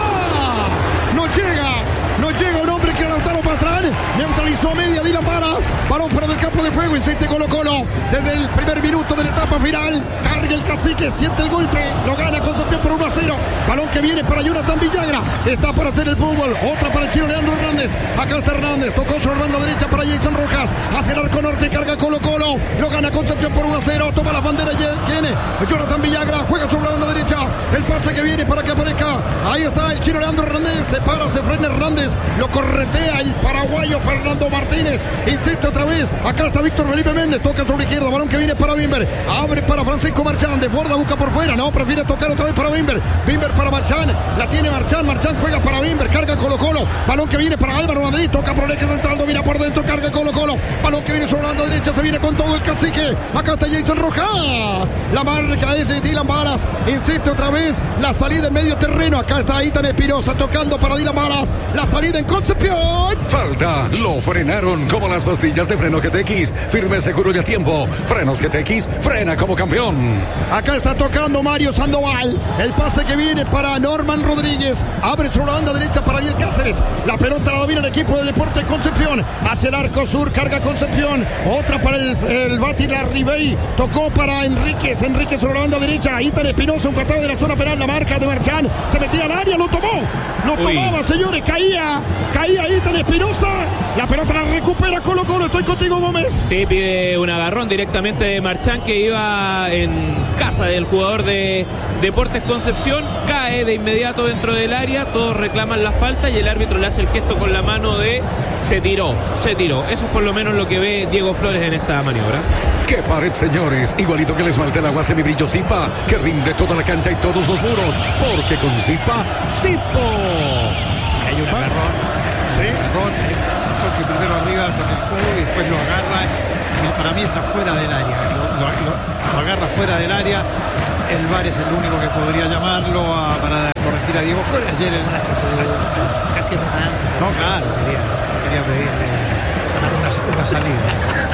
Speaker 4: No llega un hombre que era Lautaro Pastrán. Neutralizó a media Dylan Varas. Balón fuera del campo de juego. Insiste Colo-Colo. Desde el primer minuto de la etapa final. Carga el Cacique. Siente el golpe. Lo gana Concepción por 1-0. Balón que viene para Jonathan Villagra. Está para hacer el fútbol. Otra para el chino Leandro Hernández. Acá está Hernández. Tocó sobre la banda derecha para Jason Rojas. Hacia el arco norte. Carga Colo-Colo. Lo gana Concepción por 1-0. Toma la bandera. Tiene Jonathan Villagra. Juega sobre la banda derecha. El pase que viene para que aparezca. Ahí está el chino Leandro Hernández. Se para, se frena Hernández. Lo corretea el paraguayo Fernando Martínez. Insiste otra vez. Acá está Víctor Felipe Méndez. Toca sobre izquierda. Balón que viene para Bimber. Abre para Francisco Marchán. De borda busca por fuera. No, prefiere tocar otra vez para Bimber. Bimber para Marchán. La tiene Marchán. Marchán juega para Bimber. Carga Colo-Colo. Balón que viene para Álvaro Madrid. Toca por el eje central. Domina por dentro. Carga Colo-Colo. Balón que viene sobre la banda derecha. Se viene con todo el Cacique. Acá está Jason Rojas. La marca es de Dylan Varas. Insiste otra vez. La salida en medio terreno. Acá está Itan Espinosa tocando para Dylan Varas. La salida en Concepción.
Speaker 2: Falta. Lo frenaron como las pastillas de freno GTX. Firme, seguro y a tiempo. Frenos GTX. Frena como campeón.
Speaker 4: Acá está tocando Mario Sandoval. El pase que viene para Norman Rodríguez. Abre sobre la banda derecha para Ariel Cáceres. La pelota la domina el equipo de Deportes Concepción. Hacia el arco sur. Carga Concepción. Otra para el Batilar Ribey. Tocó para Enríquez. Enríquez sobre la banda derecha. Itan Espinosa. Un costado de la zona penal. La marca de Marchán. Se metía al área. Lo tomó. tomaba, señores, caía Ethan Espinosa. La pelota la recupera Colo-Colo. Estoy contigo, Gómez.
Speaker 1: Sí, pide un agarrón directamente de Marchán, que iba en casa del jugador de Deportes Concepción. Cae de inmediato dentro del área. Todos reclaman la falta y el árbitro le hace el gesto con la mano de se tiró. Eso es por lo menos lo que ve Diego Flores en esta maniobra.
Speaker 2: ¡Qué pared, señores! Igualito que el esmalte el agua semibrillo Zipa, que rinde toda la cancha y todos los muros, porque con Zipa, ¡Zipo!
Speaker 6: Hay un agarrón. Sí. Agarrón, toque primero arriba con el codo y después lo agarra. Para mí es afuera del área. Lo agarra fuera del área. El VAR es el único que podría llamarlo para corregir a Diego Flores. Ayer
Speaker 5: casi romántico.
Speaker 6: No, claro, quería pedirle una salida.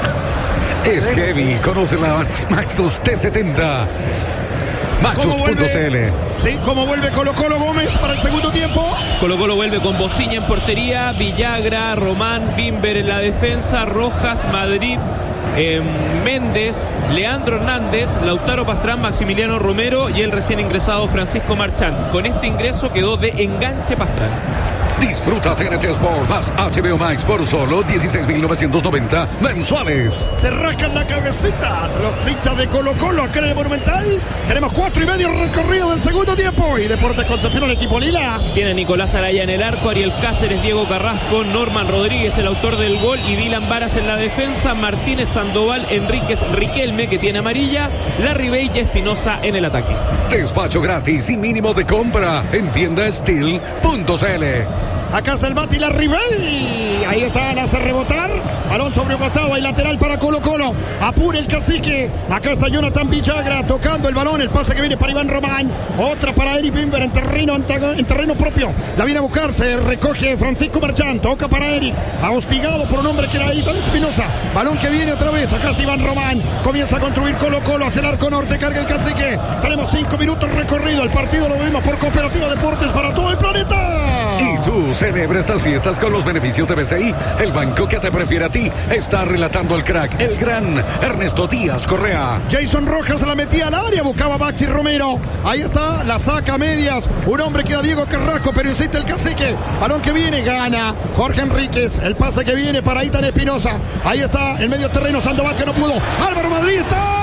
Speaker 2: Es heavy, conoce la Maxus T70. Maxus.cl.
Speaker 4: Sí, ¿cómo vuelve Colo-Colo, Gómez, para el segundo tiempo?
Speaker 1: Colo-Colo vuelve con Bociña en portería, Villagra, Román, Bimber en la defensa, Rojas, Madrid, Méndez, Leandro Hernández, Lautaro Pastrán, Maximiliano Romero y el recién ingresado Francisco Marchán. Con este ingreso quedó de enganche Pastrán.
Speaker 2: Disfruta TNT Sport más HBO Max por solo 16.990 mensuales.
Speaker 4: Se rascan la cabecita los hinchas de Colo-Colo acá en el Monumental. Tenemos 4:30 recorrido del segundo tiempo. Y Deportes Concepción, el equipo lila.
Speaker 1: Tiene Nicolás Araya en el arco, Ariel Cáceres, Diego Carrasco, Norman Rodríguez, el autor del gol, y Dylan Varas en la defensa, Martínez, Sandoval, Enríquez, Riquelme, que tiene amarilla, Larribey y Espinosa en el ataque.
Speaker 2: Despacho gratis y mínimo de compra en tiendasteel.cl.
Speaker 4: Acá está el Bati, Larribey. Ahí está, la hace rebotar. Balón sobre un costado, hay lateral para Colo-Colo. Apura el cacique. Acá está Jonathan Villagra tocando el balón. El pase que viene para Iván Román. Otra para Eric Bimber en terreno propio. La viene a buscar, se recoge Francisco Marchán. Toca para Eric. Hostigado por un hombre que era Ethan Espinosa. Balón que viene otra vez. Acá está Iván Román. Comienza a construir Colo-Colo hacia el arco norte. Carga el cacique. Tenemos 5 minutos recorrido. El partido lo vemos por Cooperativa Deportes para todo el planeta.
Speaker 2: Y tú celebra estas fiestas con los beneficios de BCI. El banco que te prefiere a ti. Está relatando el crack, el gran Ernesto Díaz Correa.
Speaker 4: Jason Rojas la metía al área, buscaba Maxi Romero. Ahí está, la saca a medias. Un hombre que era Diego Carrasco, pero insiste el cacique. Balón que viene, gana Jorge Enríquez. El pase que viene para Ethan Espinosa. Ahí está, el medio terreno, Sandoval que no pudo. Álvaro Madrid está.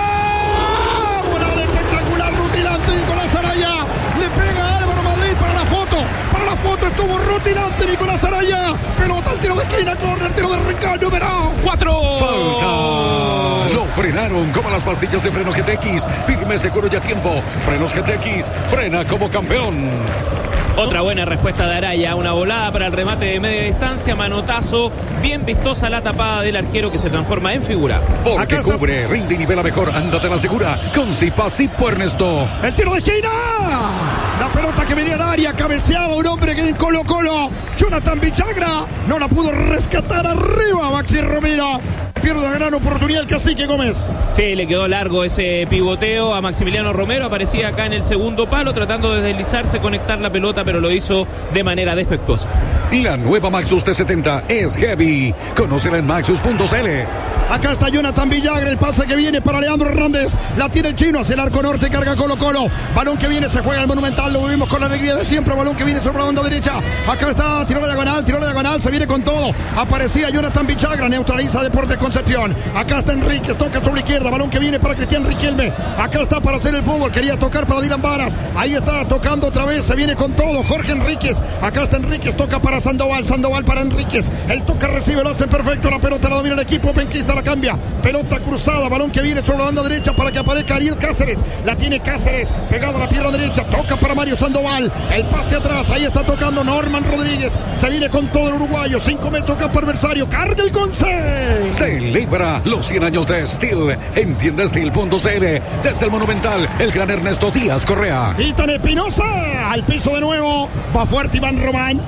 Speaker 4: Una espectacular, rutilante Nicolás Araya. Le pega a Álvaro Madrid para la foto. Para la foto estuvo rutilante Nicolás Araya. Pelota al tiro de esquina, corre el tiro de arrancar, número 4.
Speaker 2: Falta. Lo frenaron como las pastillas de freno GTX. Firme, seguro y a tiempo. Frenos GTX, frena como campeón.
Speaker 1: Otra buena respuesta de Araya, una volada para el remate de media distancia, manotazo, bien vistosa la tapada del arquero que se transforma en figura.
Speaker 2: Porque cubre, rinde y nivela mejor, ándate a la segura, con Zipa, Zipo Ernesto.
Speaker 4: El tiro de esquina, la pelota que venía al área, cabeceaba un hombre que en Colo-Colo, Jonathan Villagra, no la pudo rescatar arriba, Maxi Romero. Pierde una gran oportunidad el cacique Gómez.
Speaker 1: Sí, le quedó largo ese pivoteo a Maximiliano Romero. Aparecía acá en el segundo palo tratando de deslizarse, conectar la pelota, pero lo hizo de manera defectuosa.
Speaker 2: La nueva Maxus T70 es heavy. Conócela en Maxus.cl.
Speaker 4: Acá está Jonathan Villagra, el pase que viene para Leandro Hernández. La tiene el chino hacia el arco norte, carga Colo-Colo. Balón que viene, se juega el Monumental, lo vivimos con la alegría de siempre. Balón que viene sobre la banda derecha. Acá está, tiró la diagonal, se viene con todo. Aparecía Jonathan Villagra, neutraliza Deportes Concepción. Acá está Enríquez, toca sobre la izquierda. Balón que viene para Cristian Riquelme. Acá está para hacer el fútbol, quería tocar para Dylan Varas. Ahí está, tocando otra vez, se viene con todo. Jorge Enríquez, acá está Enríquez, toca para Sandoval para Enríquez. El toca recibe, lo hace perfecto. La pelota la domina el equipo penquista, la cambia. Pelota cruzada, balón que viene sobre la banda derecha para que aparezca Ariel Cáceres. La tiene Cáceres, pegado a la pierna derecha. Toca para Mario Sandoval. El pase atrás, ahí está tocando Norman Rodríguez. Se viene con todo el uruguayo. 5 metros campo adversario. Carga el Conce.
Speaker 2: Celebra los 100 años de Steel en tiendasteel.cl. Desde el Monumental, el gran Ernesto Díaz Correa.
Speaker 4: Ethan Espinosa al piso de nuevo. Va fuerte Iván Román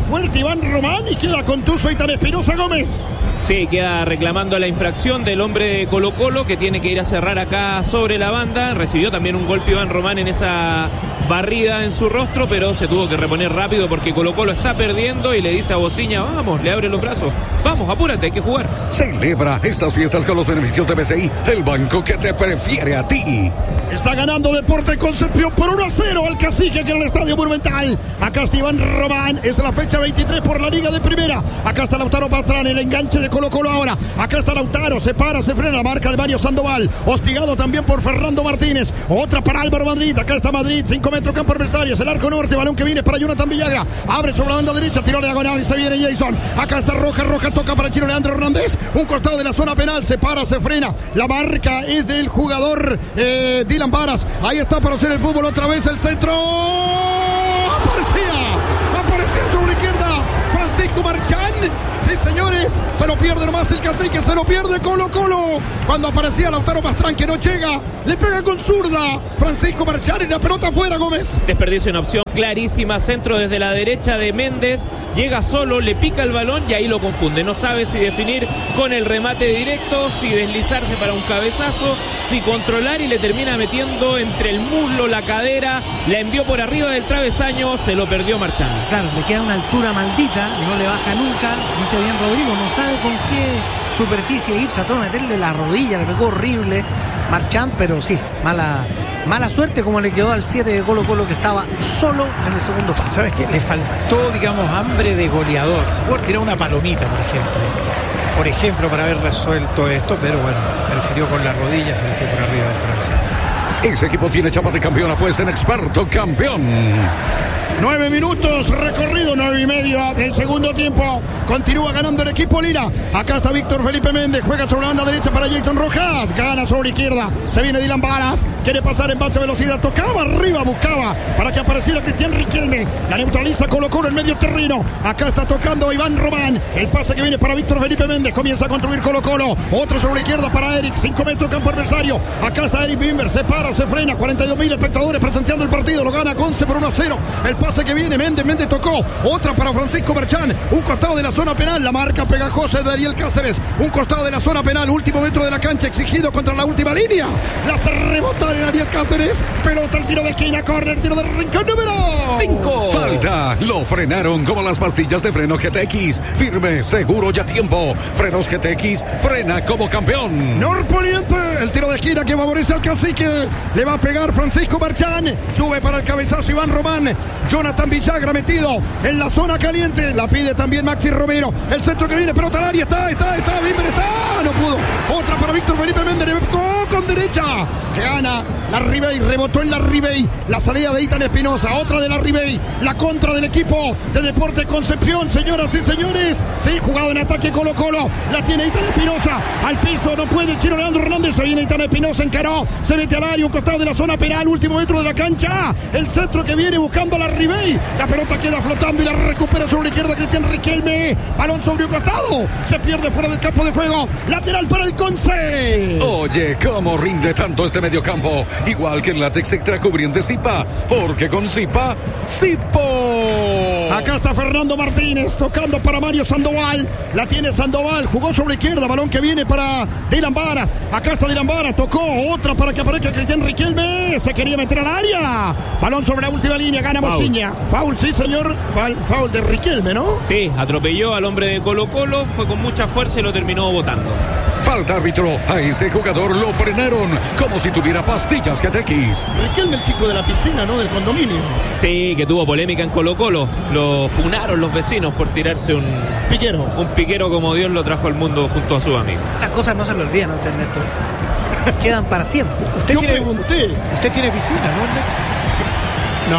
Speaker 4: y queda contuso Ethan Espinosa Gómez.
Speaker 1: Sí, queda reclamando la infracción del hombre de Colo-Colo que tiene que ir a cerrar acá sobre la banda. Recibió también un golpe Iván Román en esa barrida en su rostro, pero se tuvo que reponer rápido porque Colo-Colo está perdiendo y le dice a Bociña, vamos, le abre los brazos. Vamos, apúrate, hay que jugar.
Speaker 2: Celebra estas fiestas con los beneficios de BCI, el banco que te prefiere a ti.
Speaker 4: Está ganando Deportes Concepción por 1-0 al cacique que en el Estadio Monumental. Acá está Iván Román, es la fecha 23 por la Liga de Primera. Acá está Lautaro Pastrana, el enganche de Colo Colo ahora. Acá está Lautaro, se para, se frena, la marca de Mario Sandoval. Hostigado también por Fernando Martínez. Otra para Álvaro Madrid, acá está Madrid, 5 metros campo adversario, es el arco norte, balón que viene para Jonathan Villagra. Abre sobre la banda derecha, tiró diagonal y se viene Jason. Acá está Roja, toca para el chino Leandro Hernández. Un costado de la zona penal, se para, se frena. La marca es del jugador Dylan Varas. Ahí está para hacer el fútbol otra vez el centro. Aparecía sobre la izquierda Francisco Marchán. Sí, señores, se lo pierde nomás el cacique, se lo pierde Colo Colo. Cuando aparecía Lautaro Pastrán, que no llega, le pega con zurda Francisco Marchán y la pelota afuera, Gómez.
Speaker 1: Desperdicia una opción clarísima, centro desde la derecha de Méndez, llega solo, le pica el balón y ahí lo confunde. No sabe si definir con el remate directo, si deslizarse para un cabezazo, si controlar y le termina metiendo entre el muslo, la cadera, la envió por arriba del travesaño, se lo perdió Marchán.
Speaker 5: Claro, le queda una altura maldita, no le baja nunca, dice bien Rodrigo, no sabe con qué superficie ir, trató de meterle la rodilla, le pegó horrible Marchán, pero sí, mala suerte como le quedó al 7 de Colo Colo, que estaba solo en el segundo pase.
Speaker 6: ¿Sabes qué? Le faltó, digamos, hambre de goleador. Se puede tirar una palomita, por ejemplo, para haber resuelto esto, pero bueno, prefirió con la rodilla, se le fue por arriba del travesaño.
Speaker 2: Ese equipo tiene chapa de campeón, apuesta en Experto Campeón.
Speaker 4: 9 minutos recorrido, 9 y medio del segundo tiempo. Continúa ganando el equipo Lira. Acá está Víctor Felipe Méndez, juega sobre la banda derecha para Jason Rojas, gana sobre izquierda, se viene Dylan Varas, quiere pasar en base velocidad, tocaba arriba, buscaba para que apareciera Cristian Riquelme, la neutraliza Colo Colo en medio terreno. Acá está tocando Iván Román, el pase que viene para Víctor Felipe Méndez, comienza a construir Colo Colo, otro sobre la izquierda para Eric, 5 metros campo adversario. Acá está Eric Bimber, se para, se frena, 42.000 espectadores presenciando el partido, lo gana Conce por 1-0. El pase que viene Méndez tocó, otra para Francisco Marchán, un costado de la zona penal, la marca pegajosa de Ariel Cáceres, un costado de la zona penal, último metro de la cancha, exigido contra la última línea, la hace rebotar en Ariel Cáceres, pelota al tiro de esquina, córner, tiro de rincón número 5.
Speaker 2: Falta, lo frenaron como las pastillas de freno GTX, firme, seguro y a tiempo. Frenos GTX, frena como campeón.
Speaker 4: Norponiente, el tiro de esquina que favorece al cacique, le va a pegar Francisco Marchán, sube para el cabezazo Iván Román, Jonathan Villagra metido en la zona caliente, la pide también Maxi Romero, el centro que viene, pelota al área, está, Bimber está, no pudo, otra para Víctor Felipe Méndez, con derecha, que gana la Ribey, rebotó en la Ribey, la salida de Itan Espinosa, otra de la Ribey, la contra del equipo de Deportes Concepción, señoras y señores, sí, jugado en ataque Colo Colo, la tiene Itan Espinosa, al piso, no puede el chino Leandro Hernández, se viene Itan Espinosa, encaró, se mete al área, un costado de la zona penal, último metro de la cancha, el centro que viene buscando a la Ribey, la pelota queda flotando y la recupera sobre la izquierda Cristian Riquelme, balón sobre un costado, se pierde fuera del campo de juego, lateral para el Conce.
Speaker 2: Oye, ¿cómo rinde tanto este mediocampo? Igual que el látex extra cubriente Zipa, porque con Zipa, ¡Zipo!
Speaker 4: Acá está Fernando Martínez tocando para Mario Sandoval, la tiene Sandoval, jugó sobre la izquierda, balón que viene para Dylan Varas, acá está Dylan Varas, tocó, otra para que aparezca Cristian Riquelme, se quería meter al área, balón sobre la última línea, gana Mociña, foul, sí señor, foul de Riquelme, ¿no?
Speaker 1: Sí, atropelló al hombre de Colo Colo, fue con mucha fuerza y lo terminó botando.
Speaker 2: Falta árbitro, a ese jugador lo frenaron como si tuviera pastillas GTX.
Speaker 4: Riquelme, el chico de la piscina, ¿no? Del condominio.
Speaker 1: Sí, que tuvo polémica en Colo Colo. Lo funaron los vecinos por tirarse un piquero como Dios lo trajo al mundo junto a sus amigos.
Speaker 5: Las cosas no se le olvidan a usted, Ernesto. Quedan para siempre.
Speaker 6: Usted tiene piscina, ¿no, Ernesto?
Speaker 4: No.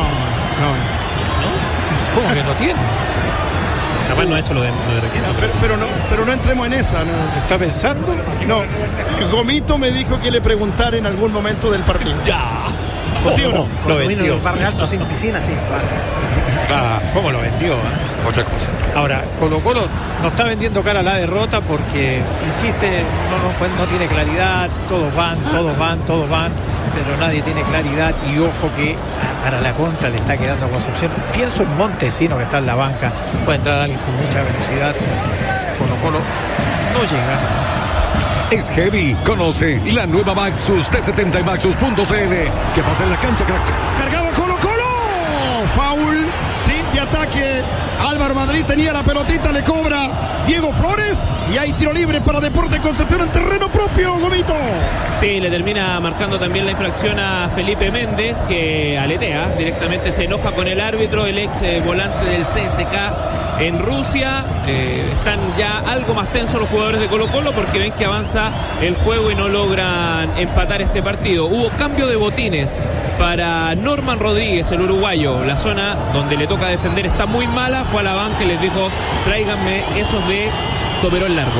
Speaker 6: ¿Cómo que no tiene?
Speaker 3: Capaz no ha hecho lo de Riquelme.
Speaker 4: Pero no entremos en esa, ¿no?
Speaker 6: ¿Está pensando?
Speaker 4: No, Gomito me dijo que le preguntara en algún momento del partido.
Speaker 1: ¡Ya!
Speaker 4: ¿Sí o no?
Speaker 5: Lo vendió. Barrio Alto sin piscina, sí.
Speaker 6: ¿Cómo lo vendió?
Speaker 2: Otra cosa.
Speaker 6: Ahora, Colo Colo no está vendiendo cara a la derrota porque, insiste, no tiene claridad, todos van, pero nadie tiene claridad y ojo que para la contra le está quedando a Concepción. Pienso en Montesino que está en la banca, puede entrar alguien con mucha velocidad, Colo Colo no llega.
Speaker 2: Es heavy, conoce la nueva Maxus T70 y Maxus.cl. ¿Qué pasa en la cancha, crack?
Speaker 4: Cargaba Colo Colo, foul, sí, de ataque. Álvaro Madrid tenía la pelotita, le cobra Diego Flores y hay tiro libre para Deportes Concepción en terreno propio, Gomito.
Speaker 1: Sí, le termina marcando también la infracción a Felipe Méndez, que aletea, directamente se enoja con el árbitro, el ex volante del CSKA en Rusia. Están ya algo más tensos los jugadores de Colo-Colo porque ven que avanza el juego y no logran empatar este partido. Hubo cambio de botines para Norman Rodríguez, el uruguayo. La zona donde le toca defender está muy mala, fue a la banca y les dijo: tráiganme esos de toperón largo.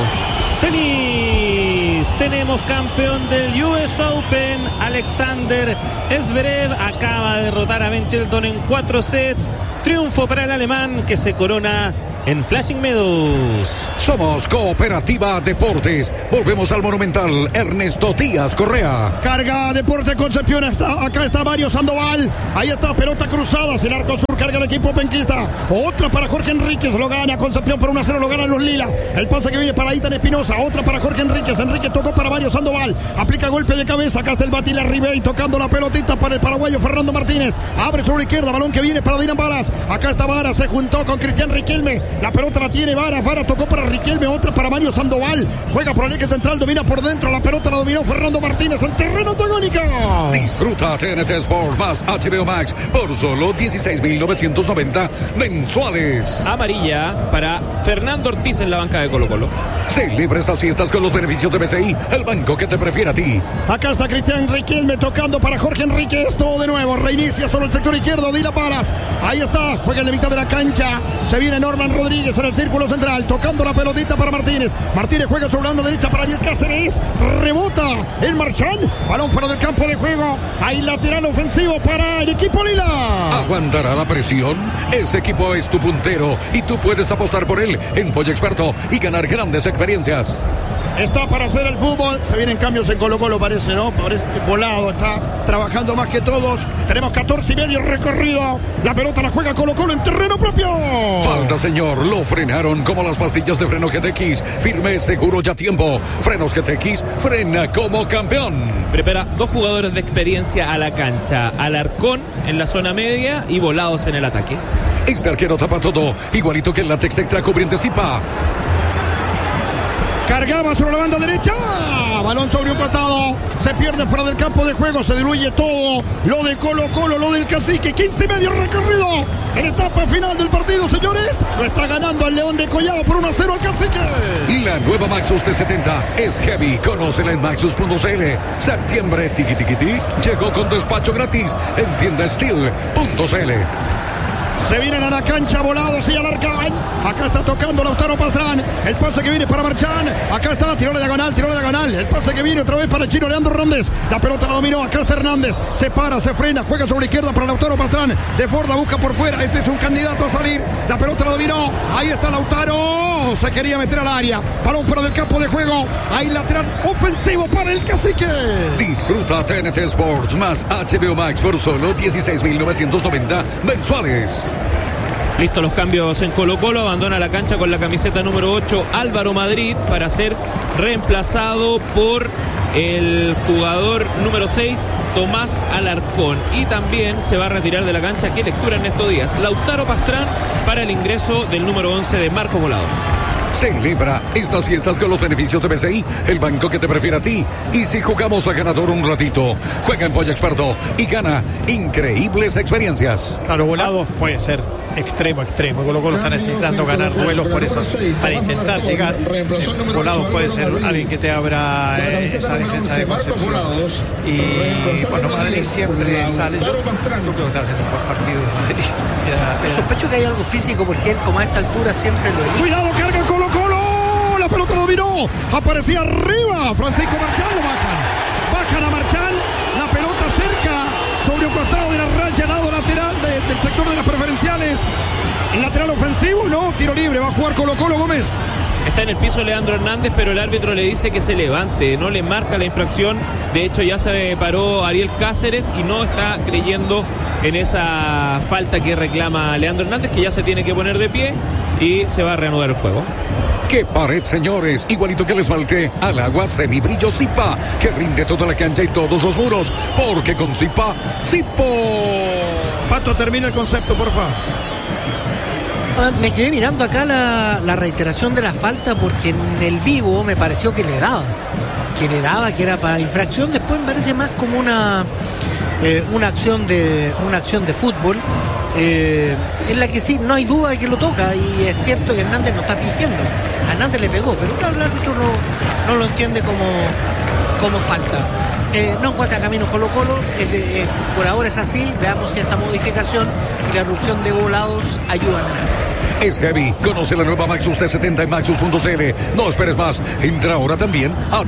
Speaker 3: Tenis, tenemos campeón del US Open, Alexander Zverev acaba de derrotar a Ben Shelton en 4 sets. Triunfo para el alemán que se corona en Flushing Meadows.
Speaker 2: Somos Cooperativa Deportes. Volvemos al Monumental. Ernesto Díaz Correa.
Speaker 4: Carga Deportes Concepción. Acá está Mario Sandoval. Ahí está, pelota cruzada. El arco sur carga el equipo penquista. Otra para Jorge Enríquez. Lo gana Concepción por 1-0. Lo ganan los Lila. El pase que viene para Itan Espinosa. Otra para Jorge Enríquez. Enríquez tocó para Mario Sandoval. Aplica golpe de cabeza. Acá está el Batila Ribey tocando la pelotita para el paraguayo Fernando Martínez. Abre sobre la izquierda. Balón que viene para Dylan Varas. Acá está Varas. Se juntó con Cristian Riquelme. La pelota la tiene Varas. Varas tocó para Riquelme. Otra para Mario Sandoval. Juega por el eje central. Domina por dentro. La pelota la dominó Fernando Martínez en terreno antagónico.
Speaker 2: Disfruta TNT Sport más HBO Max por solo 16.990 mensuales.
Speaker 1: Amarilla para Fernando Ortiz en la banca de Colo-Colo.
Speaker 2: Celebra estas fiestas con los beneficios de BCI, el banco que te prefiere a ti.
Speaker 4: Acá está Cristian Riquelme tocando para Jorge Enríquez. Todo de nuevo. Reinicia sobre el sector izquierdo. Dylan Varas. Ahí está. Juega en la mitad de la cancha. Se viene Norman Rodríguez en el círculo central. Tocando la pelotita para Martínez. Martínez juega sobre la banda derecha para Ariel Cáceres. Rebota el Marchán. Balón fuera del campo de juego. Hay lateral ofensivo para el equipo Lila.
Speaker 2: ¿Aguantará la presión? Ese equipo es tu puntero y tú puedes apostar por él en Pollo Experto y ganar grandes experiencias.
Speaker 4: Está para hacer el fútbol. Se vienen cambios en Colo-Colo, parece, ¿no? Parece volado. Está trabajando más que todos. Tenemos 14:30 recorrido. La pelota la juega Colo-Colo en terreno propio.
Speaker 2: Falta, señor. Lo frenaron como las pastillas de freno GTX. Firme, seguro y a tiempo. Frenos GTX, frena como campeón.
Speaker 1: Prepara 2 jugadores de experiencia a la cancha. Alarcón en la zona media y Volados en el ataque.
Speaker 2: Este arquero tapa todo. Igualito que el látex extra cubriente Zipa.
Speaker 4: Cargaba sobre la banda derecha. Balón sobre un costado. Se pierde fuera del campo de juego. Se diluye todo. Lo de Colo-Colo, lo del Cacique. 15:30 recorrido. En etapa final del partido, señores. Lo está ganando el León de Collado por 1-0 al Cacique.
Speaker 2: La nueva Maxus T70 es heavy. Conócela en Maxus.cl. Septiembre, tiki tiki tiki. Llegó con despacho gratis en tiendasteel.cl.
Speaker 4: Se vienen a la cancha Volados y alargan. Acá está tocando Lautaro Pastrán. El pase que viene para Marchán. Acá está, tiró la diagonal. El pase que viene otra vez para el chino Leandro Hernández. La pelota la dominó. Acá está Hernández. Se para, se frena. Juega sobre la izquierda para Lautaro Pastrán. De Forda busca por fuera. Este es un candidato a salir. La pelota la dominó. Ahí está Lautaro. Se quería meter al área. Balón fuera del campo de juego. Ahí lateral ofensivo para el Cacique.
Speaker 2: Disfruta TNT Sports más HBO Max por solo 16.990 mensuales.
Speaker 1: Listos los cambios en Colo-Colo. Abandona la cancha con la camiseta número 8 Álvaro Madrid para ser reemplazado por el jugador número 6 Tomás Alarcón. Y también se va a retirar de la cancha, qué lectura Ernesto Díaz, Lautaro Pastrán para el ingreso del número 11 de Marcos Volados.
Speaker 2: Celebra estas fiestas con los beneficios de BCI, el banco que te prefiere a ti. Y si jugamos a ganador un ratito, juega en Pollo Experto y gana increíbles experiencias.
Speaker 6: Claro, Volado puede ser extremo. Colo-Colo está necesitando ganar duelos por eso, para intentar llegar. Volado puede ser alguien que te abra esa defensa de Concepción. Y bueno, Madrid siempre sale. Yo creo que está haciendo un buen partido Madrid.
Speaker 5: Sospecho que hay algo físico porque él, como a esta altura, siempre lo elige.
Speaker 4: Cuidado, carga Colo-Colo. La pelota lo dominó. Aparecía arriba. Francisco Marchán lo bajan a Marchán. La pelota cerca sobre un costado de la raya, al lado lateral del sector de las preferenciales. El lateral ofensivo, no, tiro libre. Va a jugar Colo-Colo. Gómez.
Speaker 1: Está en el piso Leandro Hernández, pero el árbitro le dice que se levante, no le marca la infracción. De hecho, ya se paró Ariel Cáceres y no está creyendo en esa falta que reclama Leandro Hernández, que ya se tiene que poner de pie y se va a reanudar el juego.
Speaker 2: ¡Qué pared, señores! Igualito que les esmalte al agua semibrillo Zipa, que rinde toda la cancha y todos los muros, porque con Zipa, Zipo.
Speaker 4: Pato, termina el concepto, por favor.
Speaker 5: Me quedé mirando acá la reiteración de la falta porque en el vivo me pareció que le daba, que era para infracción. Después me parece más como una acción de fútbol en la que sí, no hay duda de que lo toca, y es cierto que Hernández no está fingiendo. A Hernández le pegó, pero claro, el árbitro no lo entiende como falta. No encuentra camino Colo-Colo, por ahora es así. Veamos si esta modificación y la erupción de Volados ayudan.
Speaker 2: Es heavy. Conoce la nueva Maxus T70 en Maxus.cl. No esperes más. Entra ahora también a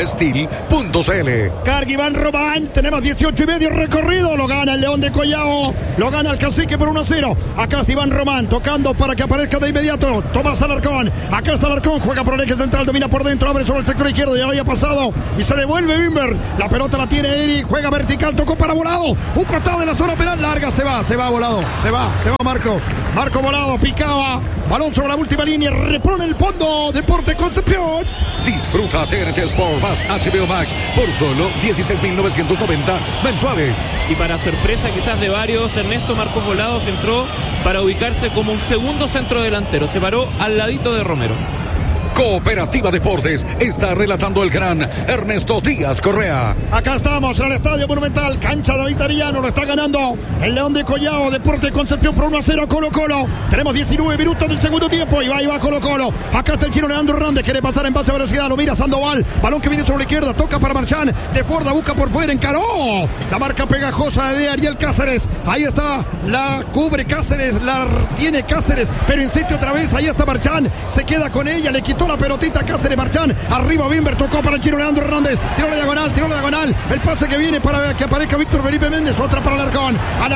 Speaker 2: tiendastil.cl.
Speaker 4: Carga Iván Román. Tenemos 18 y medio recorrido. Lo gana el León de Collao. Lo gana el Cacique por 1-0. Acá está Iván Román tocando para que aparezca de inmediato Tomás Alarcón. Acá está Alarcón. Juega por el eje central. Domina por dentro. Abre sobre el sector izquierdo. Ya había pasado. Y se devuelve Bimber. La pelota la tiene Eric. Juega vertical. Tocó para Volado. Un costado de la zona penal. Larga. Se va Volado. Se va Marcos. Marco Volado. Picaba. Balón sobre la última línea. Repone el fondo. Deportes Concepción.
Speaker 2: Disfruta TNT Sport más HBO Max por solo 16.990 mensuales.
Speaker 1: Y para sorpresa quizás de varios, Ernesto, Marcos Volados entró para ubicarse como un segundo centro delantero. Se paró al ladito de Romero.
Speaker 2: Cooperativa Deportes está relatando el gran Ernesto Díaz Correa.
Speaker 4: Acá estamos en el Estadio Monumental, cancha de David Arellano, lo está ganando el León de Collao, Deportes Concepción por 1-0 a Colo-Colo. Tenemos 19 minutos del segundo tiempo y va Colo-Colo. Acá está el chino Leandro Hernández, quiere pasar en base a velocidad, lo mira Sandoval, balón que viene sobre la izquierda, toca para Marchán, de Forda, busca por fuera, encaró. La marca pegajosa de Ariel Cáceres, ahí está, la cubre Cáceres, la tiene Cáceres, pero insiste otra vez, ahí está Marchán, se queda con ella, le quitó la pelotita Cáceres. Marchán, arriba Bimber, tocó para el chino Leandro Hernández, tiró la diagonal, el pase que viene para que aparezca Víctor Felipe Méndez, otra para Alarcón,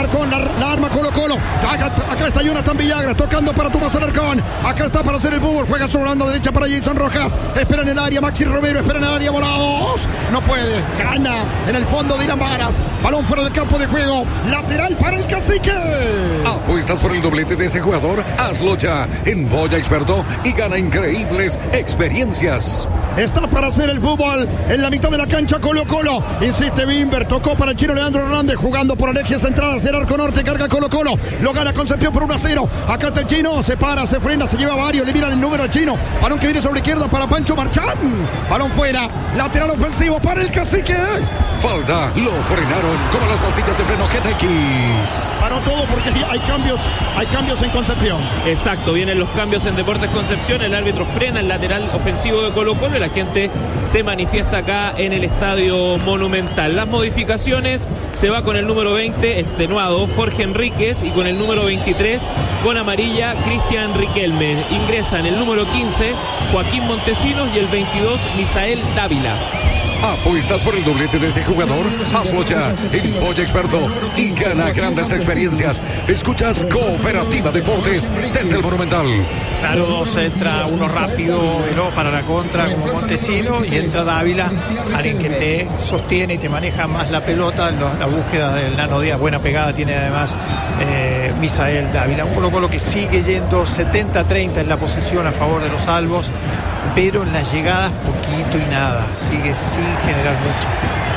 Speaker 4: la arma Colo-Colo, acá está Jonathan Villagra, tocando para Tomás Alarcón, acá está para hacer el fútbol, juega sobre la banda derecha para Jason Rojas, espera en el área, Maxi Romero, espera en el área, Volados, no puede, gana en el fondo de Irán Varas, balón fuera del campo de juego, lateral para el Cacique.
Speaker 2: ¿Apuestas por el doblete de ese jugador? Hazlo ya en Boya Experto y gana increíbles experiencias.
Speaker 4: Está para hacer el fútbol en la mitad de la cancha Colo-Colo. Insiste Bimber, tocó para el chino Leandro Hernández, jugando por el eje central hacia el arco norte, carga Colo-Colo, lo gana Concepción por 1-0. Acá está el chino, se para, se frena, se lleva varios, le miran el número al chino. Balón que viene sobre la izquierda para Pancho Marchán. Balón fuera, lateral ofensivo para el Cacique.
Speaker 2: Falta, lo frenaron como las pastillas de freno GTX.
Speaker 4: Paró todo porque hay cambios en Concepción.
Speaker 1: Exacto, vienen los cambios en Deportes Concepción, el árbitro frena el lateral ofensivo de Colo-Colo y la gente se manifiesta acá en el Estadio Monumental. Las modificaciones, se va con el número 20 extenuado Jorge Enríquez y con el número 23 con amarilla Cristian Riquelme. Ingresan el número 15 Joaquín Montesinos y el 22 Misael Dávila.
Speaker 2: ¿Apuestas por el doblete de ese jugador? Hazlo ya en Boya Experto y gana grandes experiencias. Escuchas Cooperativa Deportes desde el Monumental.
Speaker 6: Claro, dos, entra uno rápido, veloz para la contra como Montesino y entra Dávila, alguien que te sostiene y te maneja más la pelota. La búsqueda del Nano Díaz, buena pegada tiene además Misael Dávila. Un Colo-Colo que sigue yendo 70-30 en la posesión a favor de los albos, pero en las llegadas poquito y nada, sigue sin generar mucho.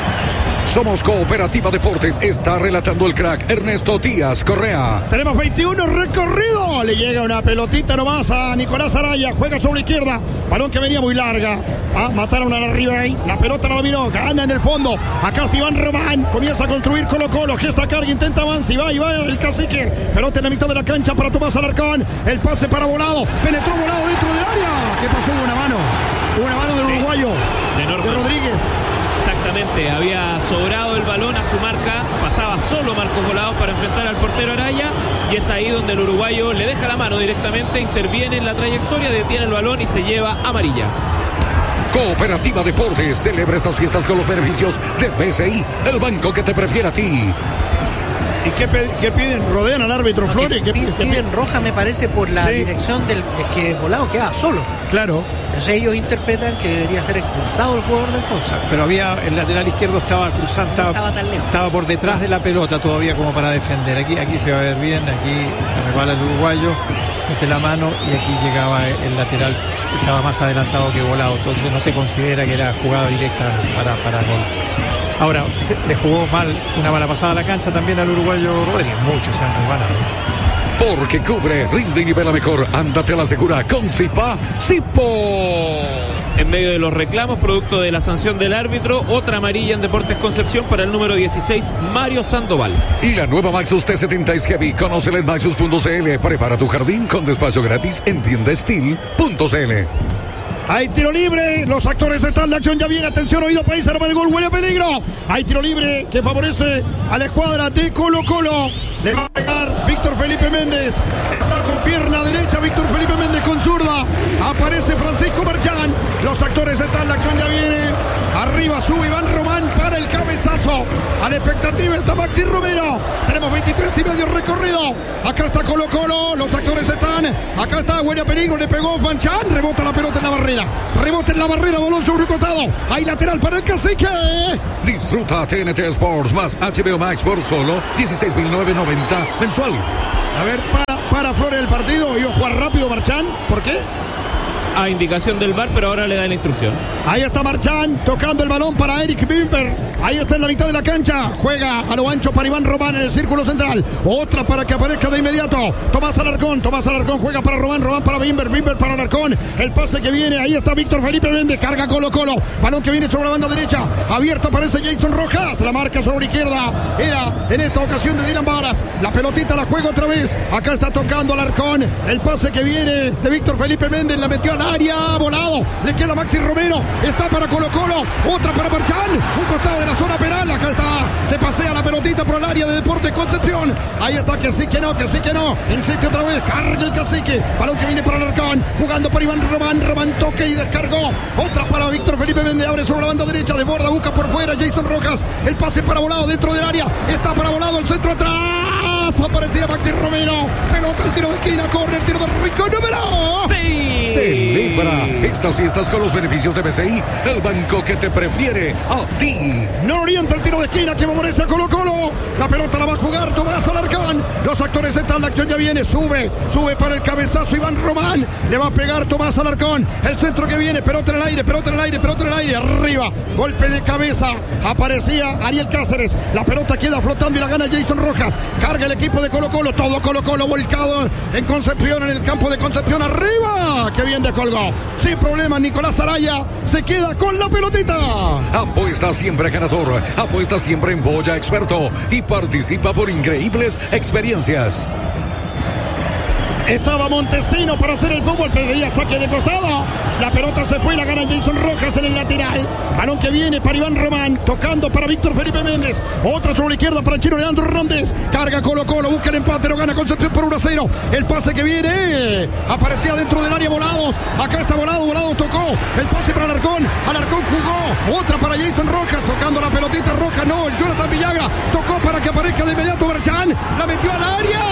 Speaker 2: Somos Cooperativa Deportes, está relatando el crack Ernesto Díaz Correa.
Speaker 4: Tenemos 21 recorrido, le llega una pelotita nomás a Nicolás Araya, juega sobre la izquierda, balón que venía muy larga, mataron a la Ribey, la pelota la dominó, gana en el fondo, acá está Iván Román, comienza a construir Colo-Colo, gesta carga, intenta avance y va el Cacique, pelota en la mitad de la cancha para Tomás Alarcón, el pase para Volado, penetró Volado dentro del área, ¿qué pasó? Una mano del uruguayo, de Rodríguez.
Speaker 1: Exactamente, había sobrado el balón a su marca, pasaba solo Marcos Volados para enfrentar al portero Araya y es ahí donde el uruguayo le deja la mano directamente, interviene en la trayectoria, detiene el balón y se lleva amarilla.
Speaker 2: Cooperativa Deportes celebra estas fiestas con los beneficios de BCI, el banco que te prefiere a ti.
Speaker 4: ¿Y qué piden? ¿Rodean al árbitro Flores?
Speaker 5: Piden roja, me parece, por la dirección del que Volado queda solo.
Speaker 4: Claro.
Speaker 5: Entonces ellos interpretan que debería ser expulsado el jugador del Consa.
Speaker 6: Pero el lateral izquierdo estaba cruzando,
Speaker 5: estaba tan lejos.
Speaker 6: Estaba por detrás de la pelota todavía como para defender. Aquí se va a ver bien, aquí se resbala el uruguayo, mete la mano y aquí llegaba el lateral, estaba más adelantado que Volado, entonces no se considera que era jugada directa para gol. Ahora, le jugó mal, una mala pasada a la cancha también al uruguayo Rodríguez, muchos se han resbalado.
Speaker 2: Porque cubre, rinde y nivela mejor. Ándate a la segura con Zipa Sipo.
Speaker 1: En medio de los reclamos, producto de la sanción del árbitro, otra amarilla en Deportes Concepción para el número 16, Mario Sandoval.
Speaker 2: Y la nueva Maxus T70 es Heavy. Conócela en Maxus.cl. Prepara tu jardín con despacho gratis en tiendastil.cl.
Speaker 4: Hay tiro libre, los actores están, la acción ya viene, atención, oído, país, arma de gol, huele a peligro. Hay tiro libre que favorece a la escuadra de Colo Colo. Le va a pegar Víctor Felipe Méndez. Está con pierna derecha Víctor Felipe Méndez con zurda. Aparece Francisco Marchán. Los actores están, la acción ya viene. Arriba sube Iván Román para el cabezazo. A la expectativa está Maxi Romero. Tenemos 23 y medio recorrido. Acá está Colo Colo, los actores están. Acá está, huele a peligro, le pegó Manchán. Rebota la pelota en la barrera. Rebota en la barrera, balón sobre el costado. Hay lateral para el Cacique.
Speaker 2: Disfruta TNT Sports más HBO Max por solo 16.990 mensual.
Speaker 4: A ver, para Flores el partido. Iba a jugar rápido Marchán. ¿Por qué?
Speaker 1: A indicación del VAR, pero ahora le da la instrucción.
Speaker 4: Ahí está Marchán tocando el balón para Eric Bimber. Ahí está en la mitad de la cancha. Juega a lo ancho para Iván Román en el círculo central. Otra para que aparezca de inmediato Tomás Alarcón juega para Román para Bimber para Alarcón. El pase que viene, ahí está Víctor Felipe Méndez. Carga Colo Colo. Balón que viene sobre la banda derecha. Abierto aparece Jason Rojas. La marca sobre izquierda. Era en esta ocasión de Dylan Varas. La pelotita la juega otra vez. Acá está tocando Alarcón. El pase que viene de Víctor Felipe Méndez. La metió al área. Volado. Le queda Maxi Romero. Está para Colo Colo. Otra para Marchán. Un costado de la zona penal. Acá está. Se pasea la pelotita por el área de Deportes Concepción. Ahí está, que sí que no. Insiste otra vez. Carga el Cacique. Balón que viene para Alarcón. Jugando para Iván Román. Román toque y descargó. Otra para Víctor Felipe Méndez. Abre sobre la banda derecha. Desborda, busca por fuera Jason Rojas. El pase para Volado dentro del área. Está para Volado. El centro atrás. Aparecía Maxi Romero. Pelota al tiro de esquina. Corre el tiro de Rico. Número 6.
Speaker 2: Celebra estas fiestas con los beneficios de BCI, el banco que te prefiere a ti.
Speaker 4: No orienta el tiro de esquina que favorece a Colo Colo. La pelota la va a jugar Tomás Alarcón. Los actores están, la acción ya viene. Sube para el cabezazo Iván Román. Le va a pegar Tomás Alarcón. El centro que viene, pelota en el aire. Arriba, golpe de cabeza. Aparecía Ariel Cáceres. La pelota queda flotando y la gana Jason Rojas. Carga el equipo de Colo Colo. Todo Colo Colo volcado en Concepción, en el campo de Concepción. Arriba, que bien descolgó. Sin problema, Nicolás Araya se queda con la pelotita.
Speaker 2: Apuesta siempre ganador. Apuesta siempre en Boya Experto y participa por increíbles experiencias.
Speaker 4: Estaba Montesino para hacer el fútbol, pedía saque de costado. La pelota se fue, la gana Jason Rojas en el lateral. Balón que viene para Iván Román, tocando para Víctor Felipe Méndez. Otra sobre la izquierda para el chino Leandro Hernández. Carga Colo Colo, busca el empate, lo gana Concepción por 1-0. El pase que viene, aparecía dentro del área Volados. Acá está Volado tocó. El pase para Alarcón jugó. Otra para Jason Rojas, tocando la pelotita roja. No, Jonathan Villagra tocó para que aparezca de inmediato Marchán. La metió al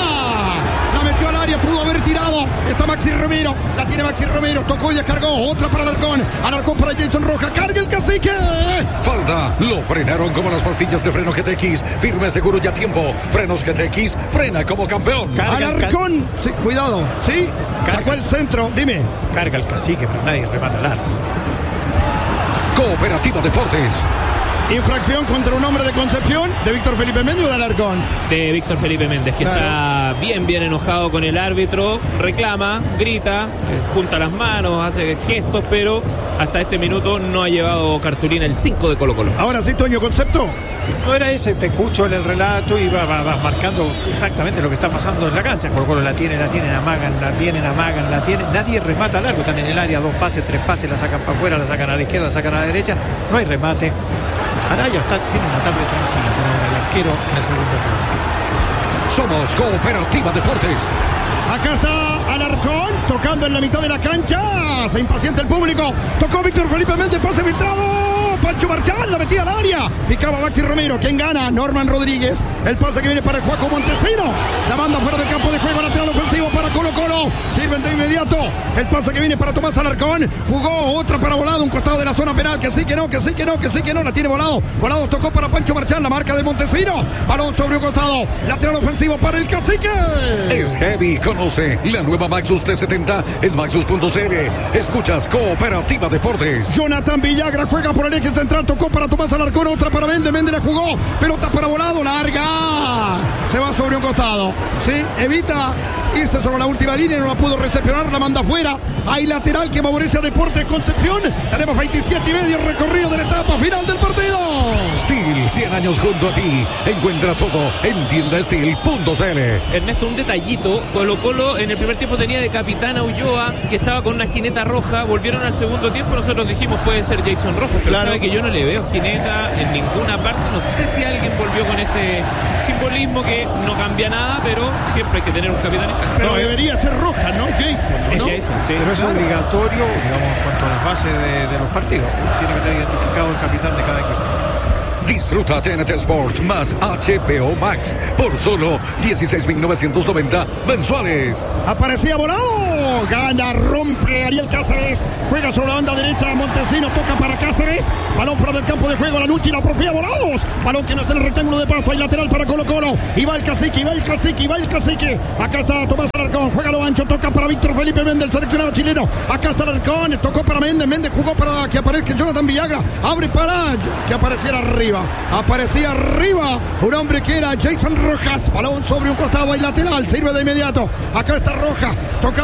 Speaker 4: área, pudo haber tirado. Está Maxi Romero, la tiene Maxi Romero, tocó y descargó. Otra para Alarcón para Jason Rojas. Carga el Cacique.
Speaker 2: Falta, lo frenaron como las pastillas de freno GTX. Firme, seguro y a tiempo. Frenos GTX, frena como campeón.
Speaker 4: Alarcón, sí, cuidado, sí. Sacó el centro, dime.
Speaker 6: Carga el Cacique, pero nadie remata el arco.
Speaker 2: Cooperativa Deportes.
Speaker 4: Infracción contra un hombre de Concepción, de Víctor Felipe Méndez o de Alarcón.
Speaker 1: De Víctor Felipe Méndez, que está bien enojado con el árbitro, reclama, grita, junta las manos, hace gestos, pero hasta este minuto no ha llevado cartulina el 5 de Colo Colo.
Speaker 4: Ahora sí, Toño, concepto.
Speaker 6: No era ese, te escucho en el relato y vas marcando exactamente lo que está pasando en la cancha. Colo Colo la tienen, amagan. Nadie remata largo, están en el área, 2 pases, 3 pases, la sacan para afuera, la sacan a la izquierda, la sacan a la derecha. No hay remate. Araya tiene una tarde tranquila para el arquero en el segundo turno.
Speaker 2: Somos Cooperativa Deportes.
Speaker 4: Acá está Alarcón tocando en la mitad de la cancha. Se impacienta el público. Tocó Víctor Felipe Méndez, pase filtrado. Pancho Marchán la metía al área. Picaba Maxi Romero. ¿Quién gana? Norman Rodríguez. El pase que viene para el Juaco Montesino. La banda fuera del campo de juego, lateral ofensivo para Colo Colo. Sirven de inmediato El pase que viene para Tomás Alarcón. Jugó otra para Volado, un costado de la zona penal. Que sí, que no. La tiene Volado. Volado tocó para Pancho Marchán, la marca de Montesinos. Balón sobre un costado. Lateral ofensivo para el Cacique.
Speaker 2: Es heavy. Conoce la nueva Maxus T70 en Maxus.cl. Escuchas Cooperativa Deportes.
Speaker 4: Jonathan Villagra juega por el eje central. Tocó para Tomás Alarcón. Otra para Méndez. Méndez la jugó. Pelota para Volado. Larga. Se va sobre un costado. Sí, evita irse sobre la última línea. No la pudo recepcionar. La manda afuera. Hay lateral que favorece a Deportes Concepción. Tenemos 27 y medio recorrido de la etapa final del partido.
Speaker 2: Steel, 100 años junto a ti. Encuentra todo en tiendasteel.cl.
Speaker 1: Ernesto, un detallito. Colo-Colo en el primer tiempo tenía de capitán a Ulloa, que estaba con una jineta roja. Volvieron al segundo tiempo. Nosotros dijimos puede ser Jason Rojas, pero
Speaker 4: claro,
Speaker 1: sabe que yo no le veo jineta en ninguna parte. No sé si alguien volvió con ese simbolismo que no cambia nada, pero siempre hay que tener un capitán en casa.
Speaker 4: Pero debería ser roja, ¿no? Jason, ¿no?
Speaker 1: Es Jason, sí.
Speaker 6: Pero es obligatorio, digamos, en cuanto a la fase de los partidos. Tiene que tener identificado el capitán de cada equipo.
Speaker 2: Disfruta TNT Sport más HBO Max por solo 16.990 mensuales.
Speaker 4: Aparecía Volado. Gana, rompe Ariel Cáceres. Juega sobre la banda derecha. Montesinos toca para Cáceres. Balón fuera del campo de juego. La lucha y la profía Volados. Balón que no está en el rectángulo de pasto. Hay lateral para Colo-Colo. Y va el Cacique. Acá está Tomás Alarcón. Juega lo ancho. Toca para Víctor Felipe Méndez, el seleccionado chileno. Acá está Alarcón. Tocó para Méndez. Méndez jugó para que aparezca Jonathan Villagra. Abre para que apareciera arriba. Aparecía arriba un hombre que era Jason Rojas. Balón sobre un costado y lateral. Sirve de inmediato. Acá está Rojas. Toca